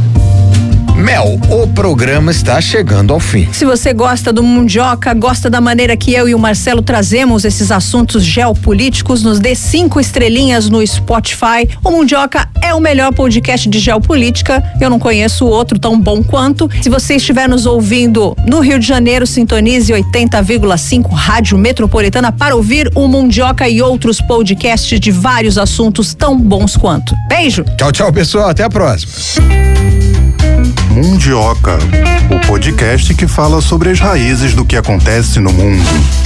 Mel, o programa está chegando ao fim. Se você gosta do Mundioca, gosta da maneira que eu e o Marcelo trazemos esses assuntos geopolíticos, nos dê cinco estrelinhas no Spotify. O Mundioca é o melhor podcast de geopolítica. Eu não conheço outro tão bom quanto. Se você estiver nos ouvindo no Rio de Janeiro, sintonize oitenta vírgula cinco Rádio Metropolitana para ouvir o Mundioca e outros podcasts de vários assuntos tão bons quanto. Beijo! Tchau, tchau, pessoal. Até a próxima. Mundioca, o podcast que fala sobre as raízes do que acontece no mundo.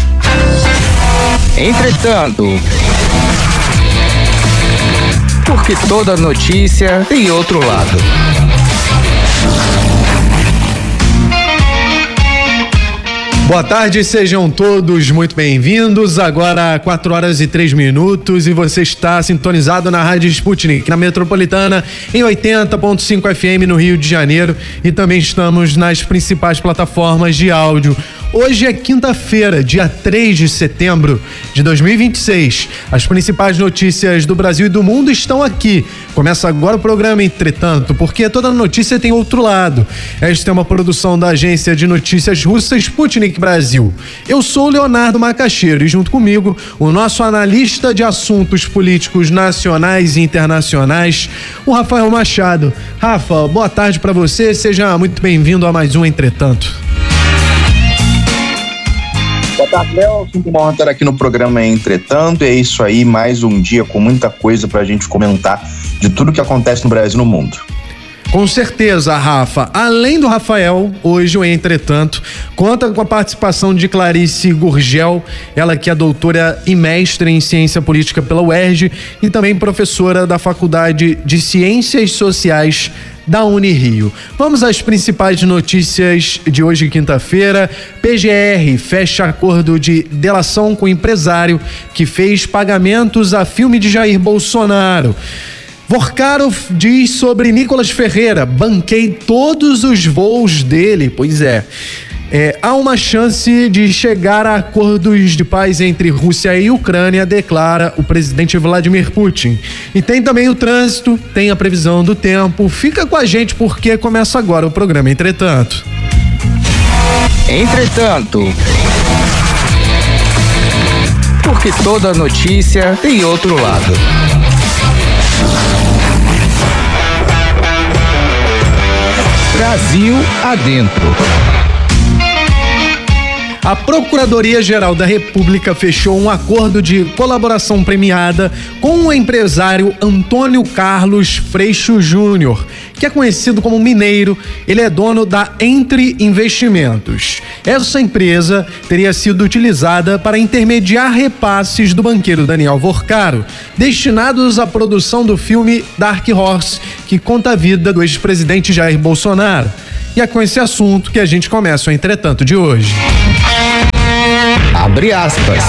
Entretanto, porque toda notícia tem outro lado. Boa tarde, sejam todos muito bem-vindos. Agora quatro horas e três minutos e você está sintonizado na Rádio Sputnik, na Metropolitana, em oitenta ponto cinco F M no Rio de Janeiro, e também estamos nas principais plataformas de áudio. Hoje é quinta-feira, dia três de setembro de dois mil e vinte e seis. As principais notícias do Brasil e do mundo estão aqui. Começa agora o programa, entretanto, porque toda notícia tem outro lado. Esta é uma produção da agência de notícias russa Sputnik Brasil. Eu sou o Leonardo Macaxeiro e junto comigo o nosso analista de assuntos políticos nacionais e internacionais, o Rafael Machado. Rafa, boa tarde para você, seja muito bem-vindo a mais um Entretanto. Boa tarde, Léo. Sinto uma honra estar aqui no programa Entretanto. É isso aí, mais um dia com muita coisa pra gente comentar de tudo que acontece no Brasil e no mundo. Com certeza, Rafa. Além do Rafael, hoje o Entretanto conta com a participação de Clarice Gurgel, ela que é doutora e mestre em ciência política pela U E R J e também professora da Faculdade de Ciências Sociais da Unirio. Vamos às principais notícias de hoje, quinta-feira. P G R fecha acordo de delação com o empresário que fez pagamentos a filme de Jair Bolsonaro. Vorcaro diz sobre Nicolas Ferreira: banquei todos os voos dele. Pois é. É, há uma chance de chegar a acordos de paz entre Rússia e Ucrânia, declara o presidente Vladimir Putin. E tem também o trânsito, tem a previsão do tempo. Fica com a gente porque começa agora o programa Entretanto. Entretanto. Porque toda notícia tem outro lado. Brasil adentro. A Procuradoria-Geral da República fechou um acordo de colaboração premiada com o empresário Antônio Carlos Freixo Júnior, que é conhecido como Mineiro. Ele é dono da Entre Investimentos. Essa empresa teria sido utilizada para intermediar repasses do banqueiro Daniel Vorcaro, destinados à produção do filme Dark Horse, que conta a vida do ex-presidente Jair Bolsonaro. E é com esse assunto que a gente começa o Entretanto de hoje. Abre aspas.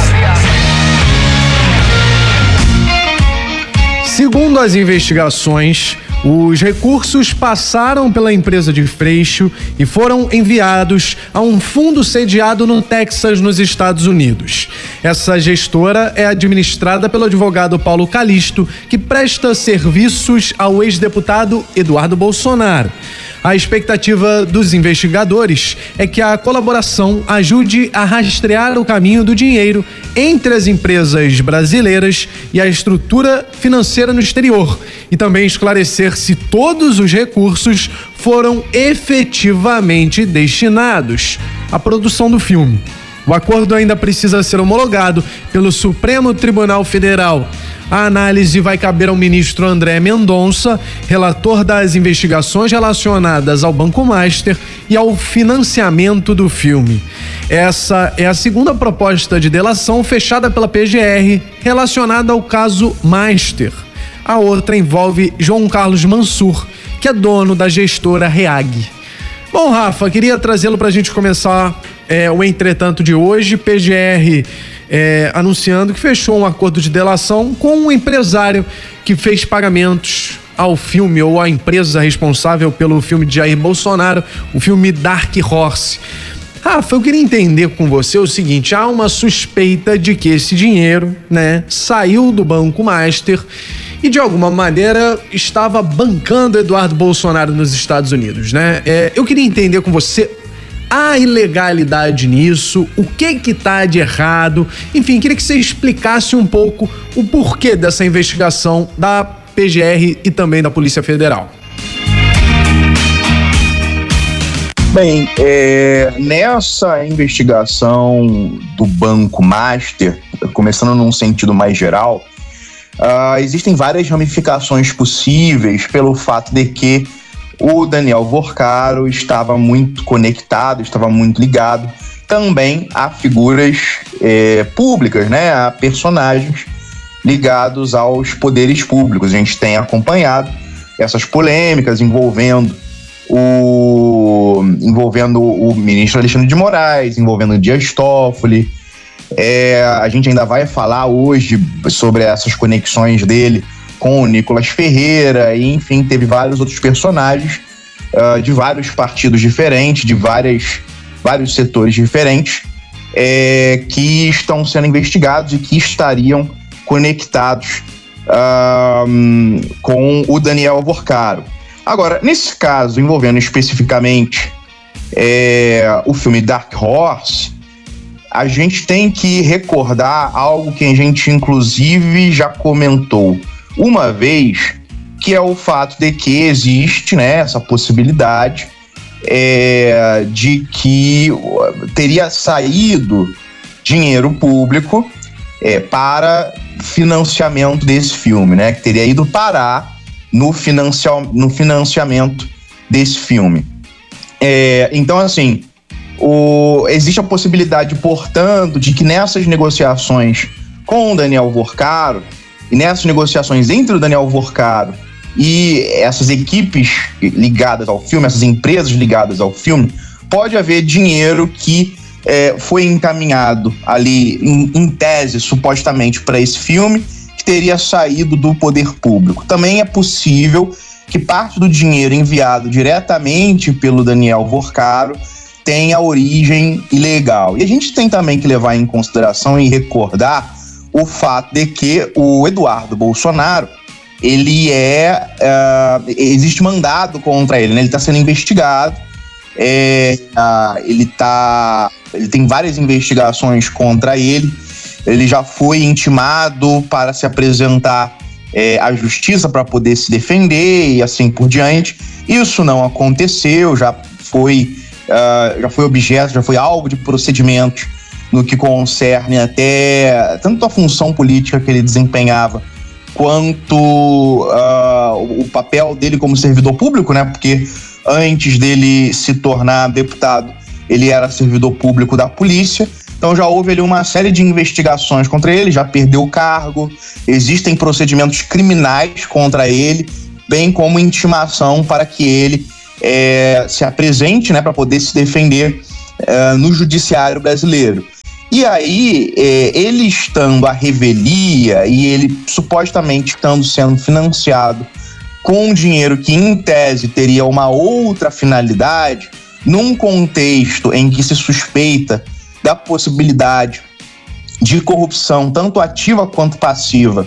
Segundo as investigações, os recursos passaram pela empresa de Freixo e foram enviados a um fundo sediado no Texas, nos Estados Unidos. Essa gestora é administrada pelo advogado Paulo Calisto, que presta serviços ao ex-deputado Eduardo Bolsonaro. A expectativa dos investigadores é que a colaboração ajude a rastrear o caminho do dinheiro entre as empresas brasileiras e a estrutura financeira no exterior e também esclarecer se todos os recursos foram efetivamente destinados à produção do filme. O acordo ainda precisa ser homologado pelo Supremo Tribunal Federal. A análise vai caber ao ministro André Mendonça, relator das investigações relacionadas ao Banco Master e ao financiamento do filme. Essa é a segunda proposta de delação fechada pela P G R relacionada ao caso Master. A outra envolve João Carlos Mansur, que é dono da gestora REAG. Bom, Rafa, queria trazê-lo para a gente começar é, o Entretanto de hoje. P G R é, anunciando que fechou um acordo de delação com um empresário que fez pagamentos ao filme ou à empresa responsável pelo filme de Jair Bolsonaro, o filme Dark Horse. Rafa, eu queria entender com você o seguinte: há uma suspeita de que esse dinheiro, né, saiu do Banco Master e de alguma maneira estava bancando Eduardo Bolsonaro nos Estados Unidos, né? É, eu queria entender com você, há ilegalidade nisso? O que que tá de errado? Enfim, queria que você explicasse um pouco o porquê dessa investigação da P G R e também da Polícia Federal. Bem, é, nessa investigação do Banco Master, começando num sentido mais geral, Uh, existem várias ramificações possíveis pelo fato de que o Daniel Vorcaro estava muito conectado, estava muito ligado também a figuras eh, públicas, né, a personagens ligados aos poderes públicos. A gente tem acompanhado essas polêmicas envolvendo o, envolvendo o ministro Alexandre de Moraes, envolvendo o Dias Toffoli. É, a gente ainda vai falar hoje sobre essas conexões dele com o Nicolas Ferreira, e enfim, teve vários outros personagens uh, de vários partidos diferentes, de várias, vários setores diferentes, é, que estão sendo investigados e que estariam conectados uh, com o Daniel Vorcaro. Agora, nesse caso, envolvendo especificamente é, o filme Dark Horse, a gente tem que recordar algo que a gente inclusive já comentou uma vez, que é o fato de que existe, né, essa possibilidade é, de que teria saído dinheiro público é, para financiamento desse filme, né, que teria ido parar no, financia- no financiamento desse filme. É, então, assim, o, existe a possibilidade, portanto, de que nessas negociações com o Daniel Vorcaro, e nessas negociações entre o Daniel Vorcaro e essas equipes ligadas ao filme, essas empresas ligadas ao filme, pode haver dinheiro que é, foi encaminhado ali, em, em tese, supostamente, para esse filme, que teria saído do poder público. Também é possível que parte do dinheiro enviado diretamente pelo Daniel Vorcaro tenha origem ilegal. E a gente tem também que levar em consideração e recordar o fato de que o Eduardo Bolsonaro, ele é... Uh, existe mandado contra ele, né? Ele está sendo investigado, é, uh, ele, tá, ele tem várias investigações contra ele, ele já foi intimado para se apresentar é, à justiça para poder se defender e assim por diante. Isso não aconteceu, já foi, uh, já foi objeto, já foi alvo de procedimentos no que concerne até tanto a função política que ele desempenhava, quanto uh, o papel dele como servidor público, né? Porque antes dele se tornar deputado, ele era servidor público da polícia. Então já houve ali uma série de investigações contra ele, já perdeu o cargo, existem procedimentos criminais contra ele, bem como intimação para que ele é, se apresente, né, para poder se defender é, no judiciário brasileiro. E aí, é, ele estando à revelia e ele supostamente estando sendo financiado com dinheiro que, em tese, teria uma outra finalidade, num contexto em que se suspeita da possibilidade de corrupção, tanto ativa quanto passiva,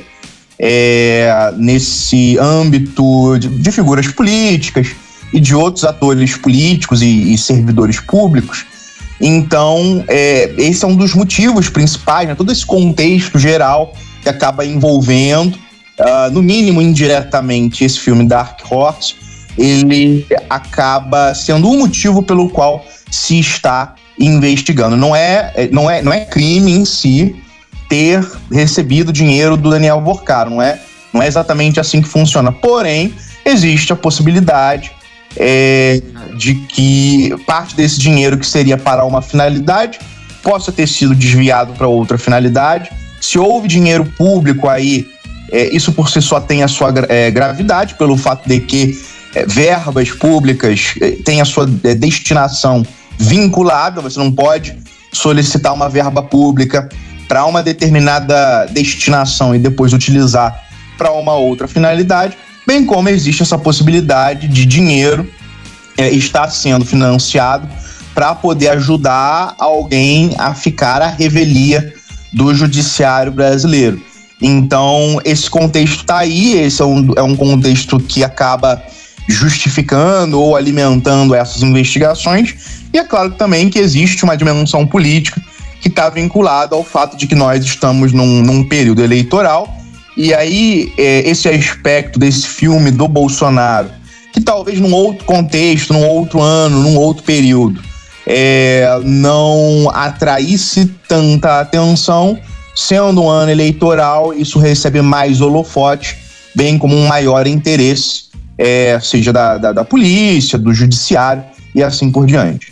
é, nesse âmbito de, de figuras políticas e de outros atores políticos e, e servidores públicos. Então, é, esse é um dos motivos principais, né? Todo esse contexto geral que acaba envolvendo, uh, no mínimo indiretamente, esse filme Dark Horse, ele acaba sendo um motivo pelo qual se está investigando. Não é, não é, não é crime em si ter recebido dinheiro do Daniel Vorcaro, não é, não é exatamente assim que funciona. Porém, existe a possibilidade é, de que parte desse dinheiro que seria para uma finalidade possa ter sido desviado para outra finalidade. Se houve dinheiro público aí, é, isso por si só tem a sua é, gravidade, pelo fato de que é, verbas públicas é, têm a sua é, destinação vinculada. Você não pode solicitar uma verba pública para uma determinada destinação e depois utilizar para uma outra finalidade, bem como existe essa possibilidade de dinheiro é, estar sendo financiado para poder ajudar alguém a ficar à revelia do judiciário brasileiro. Então, esse contexto está aí, esse é um, é um contexto que acaba justificando ou alimentando essas investigações, e é claro também que existe uma dimensão política que está vinculada ao fato de que nós estamos num, num período eleitoral. E aí, é, esse aspecto desse filme do Bolsonaro, que talvez num outro contexto, num outro ano, num outro período, é, não atraísse tanta atenção, sendo um ano eleitoral, isso recebe mais holofote, bem como um maior interesse, é, seja da, da, da polícia, do judiciário e assim por diante.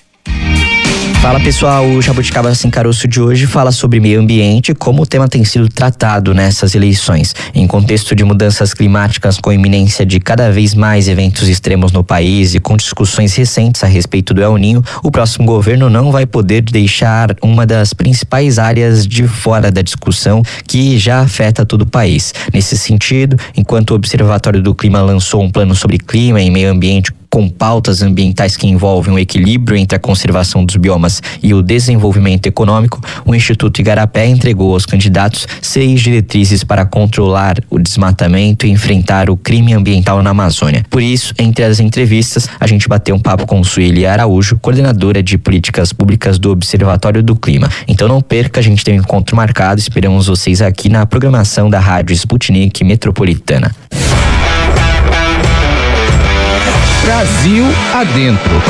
Fala pessoal, o Jabuticaba Sem Caroço de hoje fala sobre meio ambiente e como o tema tem sido tratado nessas eleições. Em contexto de mudanças climáticas com iminência de cada vez mais eventos extremos no país e com discussões recentes a respeito do El Niño, o próximo governo não vai poder deixar uma das principais áreas de fora da discussão que já afeta todo o país. Nesse sentido, enquanto o Observatório do Clima lançou um plano sobre clima e meio ambiente com pautas ambientais que envolvem o equilíbrio entre a conservação dos biomas e o desenvolvimento econômico, o Instituto Igarapé entregou aos candidatos seis diretrizes para controlar o desmatamento e enfrentar o crime ambiental na Amazônia. Por isso, entre as entrevistas, a gente bateu um papo com Sueli Araújo, coordenadora de políticas públicas do Observatório do Clima. Então não perca, a gente tem um encontro marcado, esperamos vocês aqui na programação da Rádio Sputnik Metropolitana. Brasil adentro.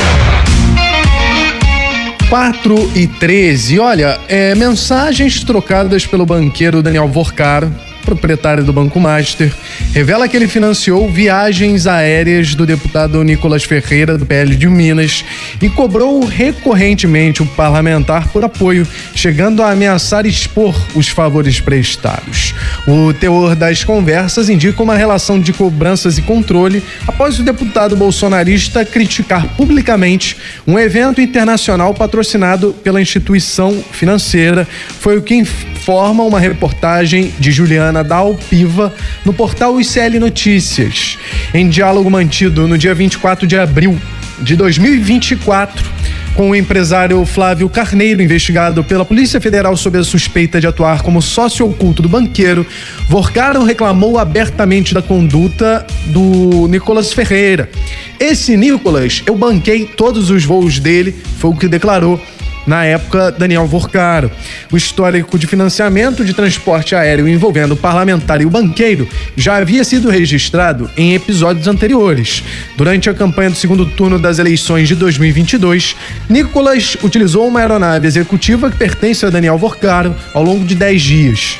quatro e treze. Olha, é, mensagens trocadas pelo banqueiro Daniel Vorcaro proprietário do Banco Master, revela que ele financiou viagens aéreas do deputado Nicolas Ferreira, do P L de Minas, e cobrou recorrentemente o parlamentar por apoio, chegando a ameaçar expor os favores prestados. O teor das conversas indica uma relação de cobranças e controle após o deputado bolsonarista criticar publicamente um evento internacional patrocinado pela instituição financeira. Foi o que informa uma reportagem de Juliana Dalpiva no portal I C L Notícias. Em diálogo mantido no dia vinte e quatro de abril de dois mil e vinte e quatro, com o empresário Flávio Carneiro, investigado pela Polícia Federal sob a suspeita de atuar como sócio oculto do banqueiro, Vorcaro reclamou abertamente da conduta do Nicolas Ferreira. Esse Nicolas, eu banquei todos os voos dele, foi o que declarou na época Daniel Vorcaro. O histórico de financiamento de transporte aéreo envolvendo o parlamentar e o banqueiro já havia sido registrado em episódios anteriores. Durante a campanha do segundo turno das eleições de dois mil e vinte e dois, Nicolas utilizou uma aeronave executiva que pertence a Daniel Vorcaro ao longo de dez dias.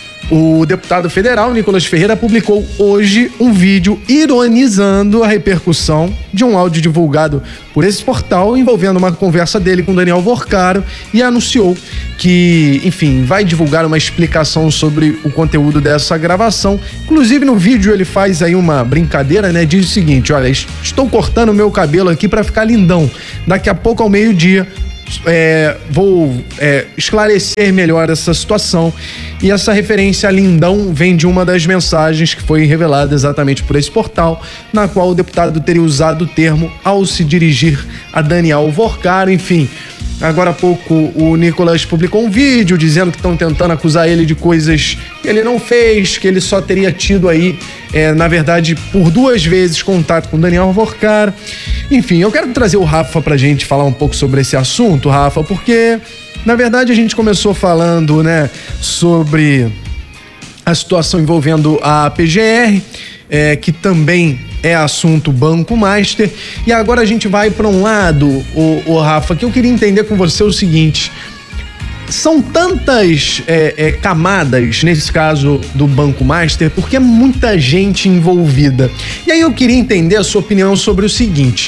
O deputado federal Nicolas Ferreira publicou hoje um vídeo ironizando a repercussão de um áudio divulgado por esse portal envolvendo uma conversa dele com Daniel Vorcaro e anunciou que, enfim, vai divulgar uma explicação sobre o conteúdo dessa gravação. Inclusive no vídeo ele faz aí uma brincadeira, né? Diz o seguinte: olha, estou cortando o meu cabelo aqui para ficar lindão. Daqui a pouco ao meio-dia É, vou é, esclarecer melhor essa situação. E essa referência a lindão vem de uma das mensagens que foi revelada exatamente por esse portal, na qual o deputado teria usado o termo ao se dirigir a Daniel Vorcaro. Enfim, agora há pouco o Nicolas publicou um vídeo dizendo que estão tentando acusar ele de coisas que ele não fez, que ele só teria tido aí, é, na verdade, por duas vezes contato com Daniel Vorcaro. Enfim, eu quero trazer o Rafa pra gente falar um pouco sobre esse assunto, Rafa, porque, na verdade, a gente começou falando, né, sobre a situação envolvendo a P G R, é, que também é assunto Banco Master, e agora a gente vai para um lado, o, o Rafa, que eu queria entender com você o seguinte: são tantas é, é, camadas, nesse caso do Banco Master, porque é muita gente envolvida. E aí eu queria entender a sua opinião sobre o seguinte: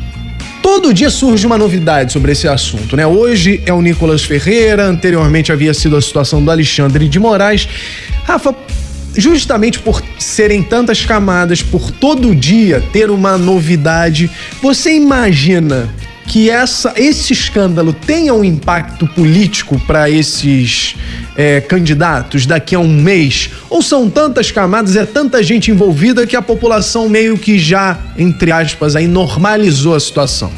todo dia surge uma novidade sobre esse assunto, né? Hoje é o Nicolas Ferreira, anteriormente havia sido a situação do Alexandre de Moraes. Rafa, justamente por serem tantas camadas, por todo dia ter uma novidade, você imagina que essa, esse escândalo tenha um impacto político para esses é, candidatos daqui a um mês? Ou são tantas camadas, é tanta gente envolvida que a população meio que já, entre aspas, aí normalizou a situação?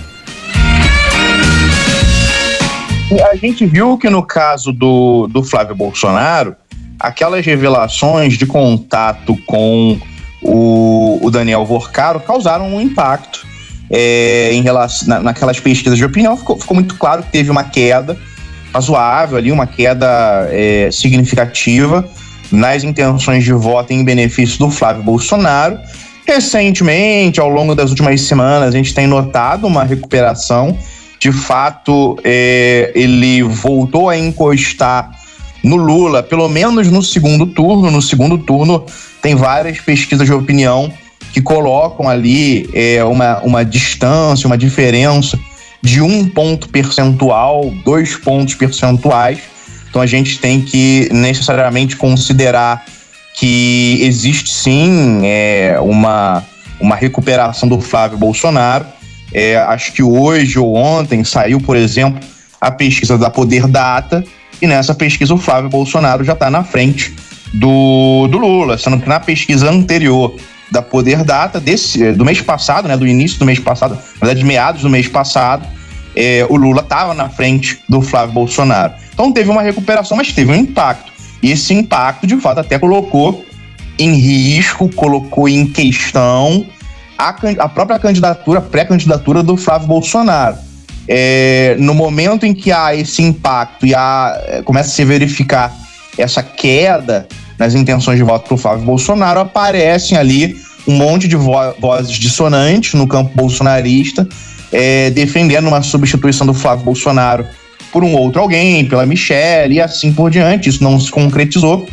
A gente viu que no caso do, do Flávio Bolsonaro, aquelas revelações de contato com o, o Daniel Vorcaro causaram um impacto. É, em relação, na, naquelas pesquisas de opinião, ficou, ficou muito claro que teve uma queda razoável ali, uma queda é, significativa nas intenções de voto em benefício do Flávio Bolsonaro. Recentemente, ao longo das últimas semanas, a gente tem notado uma recuperação. De fato, é, ele voltou a encostar no Lula, pelo menos no segundo turno. No segundo turno, tem várias pesquisas de opinião que colocam ali é, uma, uma distância, uma diferença de um ponto percentual, dois pontos percentuais. Então a gente tem que necessariamente considerar que existe sim é, uma, uma recuperação do Flávio Bolsonaro. É, acho que hoje ou ontem saiu, por exemplo, a pesquisa da Poder Data, e nessa pesquisa o Flávio Bolsonaro já está na frente do, do Lula, sendo que na pesquisa anterior da Poder Data, desse, do mês passado, né, do início do mês passado, na verdade, meados do mês passado, é, o Lula estava na frente do Flávio Bolsonaro. Então teve uma recuperação, mas teve um impacto. E esse impacto, de fato, até colocou em risco, colocou em questão a, a própria candidatura, pré-candidatura do Flávio Bolsonaro. É, no momento em que há esse impacto e há, começa a se verificar essa queda nas intenções de voto para o Flávio Bolsonaro, aparecem ali um monte de vo- vozes dissonantes no campo bolsonarista, é, defendendo uma substituição do Flávio Bolsonaro por um outro alguém, pela Michelle e assim por diante. Isso não se concretizou.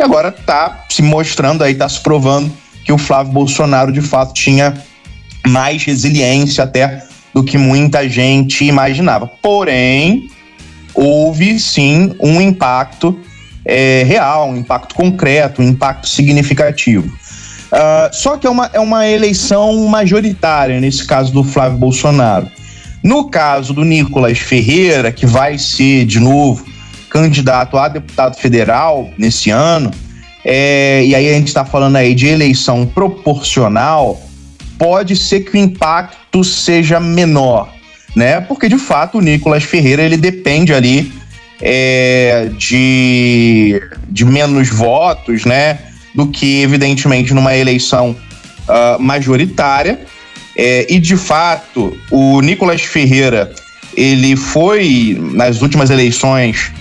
e agora está se mostrando aí, está se provando que o Flávio Bolsonaro de fato tinha mais resiliência até do que muita gente imaginava. Porém, houve sim um impacto é, real, um impacto concreto, um impacto significativo. Uh, só que é uma, é uma eleição majoritária, nesse caso do Flávio Bolsonaro. No caso do Nicolas Ferreira, que vai ser, de novo, candidato a deputado federal nesse ano, é, e aí a gente está falando aí de eleição proporcional, pode ser que o impacto seja menor, né? Porque, de fato, o Nicolas Ferreira, ele depende ali é, de, de menos votos, né? Do que, evidentemente, numa eleição uh, majoritária. É, e, de fato, o Nicolas Ferreira, ele foi, nas últimas eleições,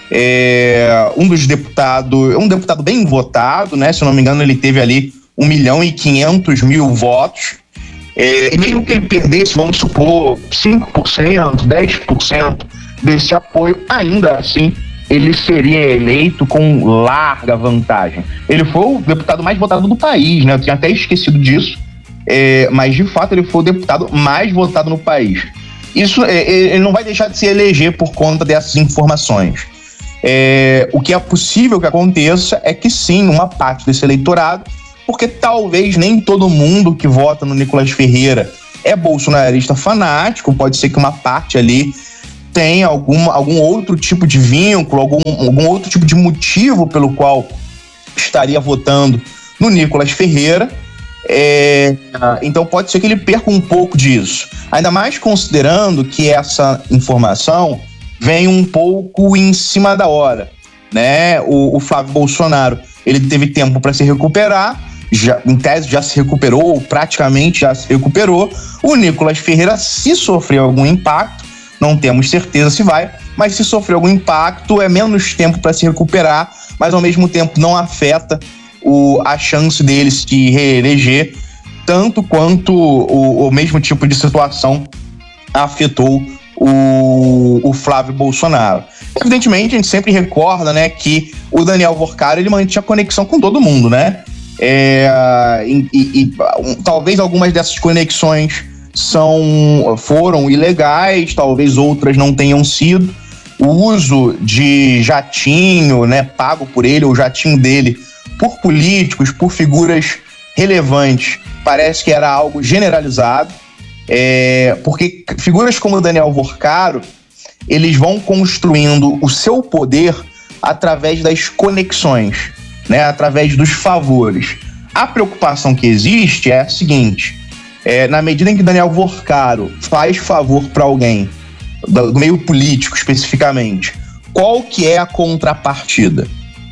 é, um dos deputados, um deputado bem votado, né? Se eu não me engano, ele teve ali um milhão e quinhentos mil votos. É, e mesmo que ele perdesse, vamos supor, cinco por cento, dez por cento desse apoio, ainda assim ele seria eleito com larga vantagem. Ele foi o deputado mais votado do país, né? Eu tinha até esquecido disso, é, mas de fato ele foi o deputado mais votado no país. Isso, é, ele não vai deixar de se eleger por conta dessas informações. É, o que é possível que aconteça é que sim, uma parte desse eleitorado, porque talvez nem todo mundo que vota no Nicolas Ferreira é bolsonarista fanático, pode ser que uma parte ali tenha algum, algum outro tipo de vínculo, algum, algum outro tipo de motivo pelo qual estaria votando no Nicolas Ferreira. É, então pode ser que ele perca um pouco disso, ainda mais considerando que essa informação vem um pouco em cima da hora, né? O, o Flávio Bolsonaro, ele teve tempo para se recuperar, já, em tese já se recuperou, praticamente já se recuperou. O Nicolas Ferreira, se sofreu algum impacto, não temos certeza se vai, mas se sofreu algum impacto, é menos tempo para se recuperar, mas ao mesmo tempo não afeta o, a chance dele se reeleger, tanto quanto o, o mesmo tipo de situação afetou o, o Flávio Bolsonaro. Evidentemente, a gente sempre recorda, né, que o Daniel Worcaro, ele mantinha conexão com todo mundo, né? É, e, e, e um, talvez algumas dessas conexões são, foram ilegais, talvez outras não tenham sido. O uso de jatinho, né, pago por ele, ou jatinho dele, por políticos, por figuras relevantes, parece que era algo generalizado, é, porque figuras como o Daniel Worcaro, eles vão construindo o seu poder através das conexões, né, através dos favores. A preocupação que existe é a seguinte: é, na medida em que Daniel Worcaro faz favor para alguém, do meio político especificamente, qual que é a contrapartida?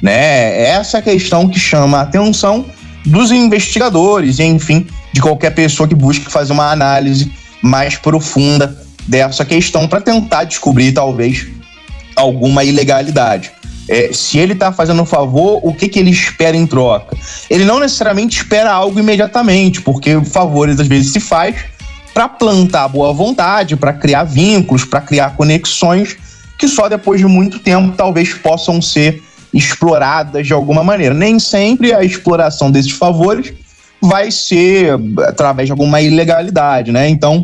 Né? Essa é a questão que chama a atenção dos investigadores e, enfim, de qualquer pessoa que busque fazer uma análise mais profunda dessa questão para tentar descobrir, talvez, alguma ilegalidade. É, se ele está fazendo um favor, o que, que ele espera em troca? Ele não necessariamente espera algo imediatamente, porque favores às vezes se faz para plantar boa vontade, para criar vínculos, para criar conexões que só depois de muito tempo talvez possam ser exploradas de alguma maneira. Nem sempre a exploração desses favores vai ser através de alguma ilegalidade, né? Então,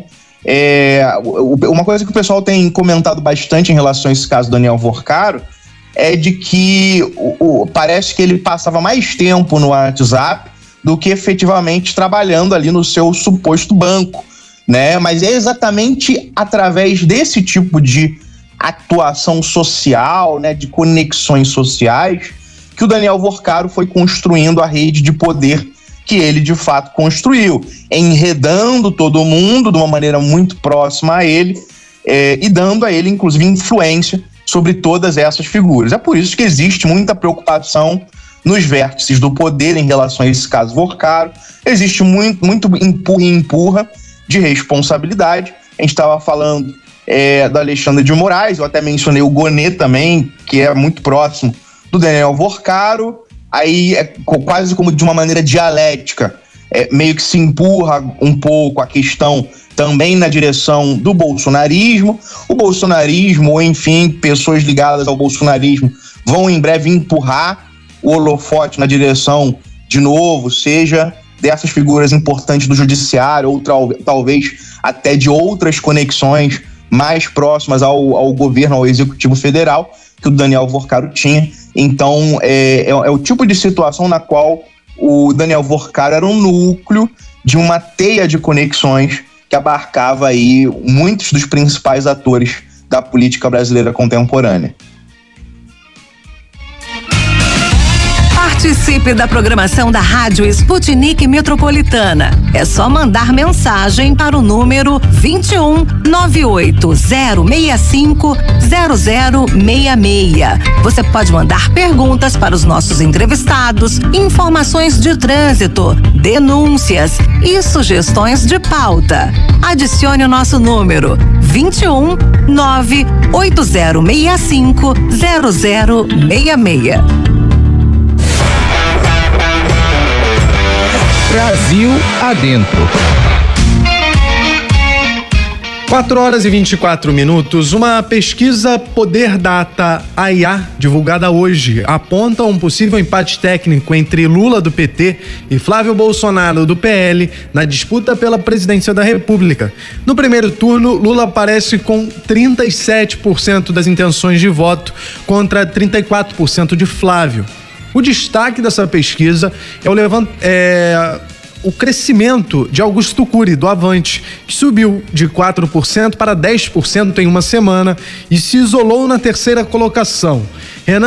é, uma coisa que o pessoal tem comentado bastante em relação a esse caso do Daniel Worcaro é de que o, o, parece que ele passava mais tempo no WhatsApp do que efetivamente trabalhando ali no seu suposto banco, né? Mas é exatamente através desse tipo de atuação social, né, de conexões sociais, que o Daniel Worcaro foi construindo a rede de poder que ele de fato construiu, enredando todo mundo de uma maneira muito próxima a ele, é, e dando a ele, inclusive, influência sobre todas essas figuras. É por isso que existe muita preocupação nos vértices do poder em relação a esse caso Worcaro. Existe muito, muito empurra e empurra de responsabilidade. A gente estava falando é, do Alexandre de Moraes, eu até mencionei o Gonê também, que é muito próximo do Daniel Worcaro. Aí é quase como de uma maneira dialética, é, meio que se empurra um pouco a questão também na direção do bolsonarismo. O bolsonarismo, ou enfim, pessoas ligadas ao bolsonarismo, vão em breve empurrar o holofote na direção, de novo, seja dessas figuras importantes do judiciário ou tal, talvez até de outras conexões mais próximas ao, ao governo, ao executivo federal, que o Daniel Vorcaro tinha. Então, é, é, é o tipo de situação na qual o Daniel Vorcaro era um núcleo de uma teia de conexões que abarcava aí muitos dos principais atores da política brasileira contemporânea. Participe da programação da Rádio Sputnik Metropolitana. É só mandar mensagem para o número vinte e um, nove oito zero seis cinco, zero zero seis seis. Você pode mandar perguntas para os nossos entrevistados, informações de trânsito, denúncias e sugestões de pauta. Adicione o nosso número vinte e um, nove oito zero seis cinco, zero zero seis seis. Brasil adentro. quatro horas e vinte e quatro minutos. Uma pesquisa Poder Data A I A, divulgada hoje, aponta um possível empate técnico entre Lula do P T e Flávio Bolsonaro do P L na disputa pela presidência da República. No primeiro turno, Lula aparece com trinta e sete por cento das intenções de voto contra trinta e quatro por cento de Flávio. O destaque dessa pesquisa é o, levant... é... o crescimento de Augusto Cury, do Avante, que subiu de quatro por cento para dez por cento em uma semana e se isolou na terceira colocação. Renan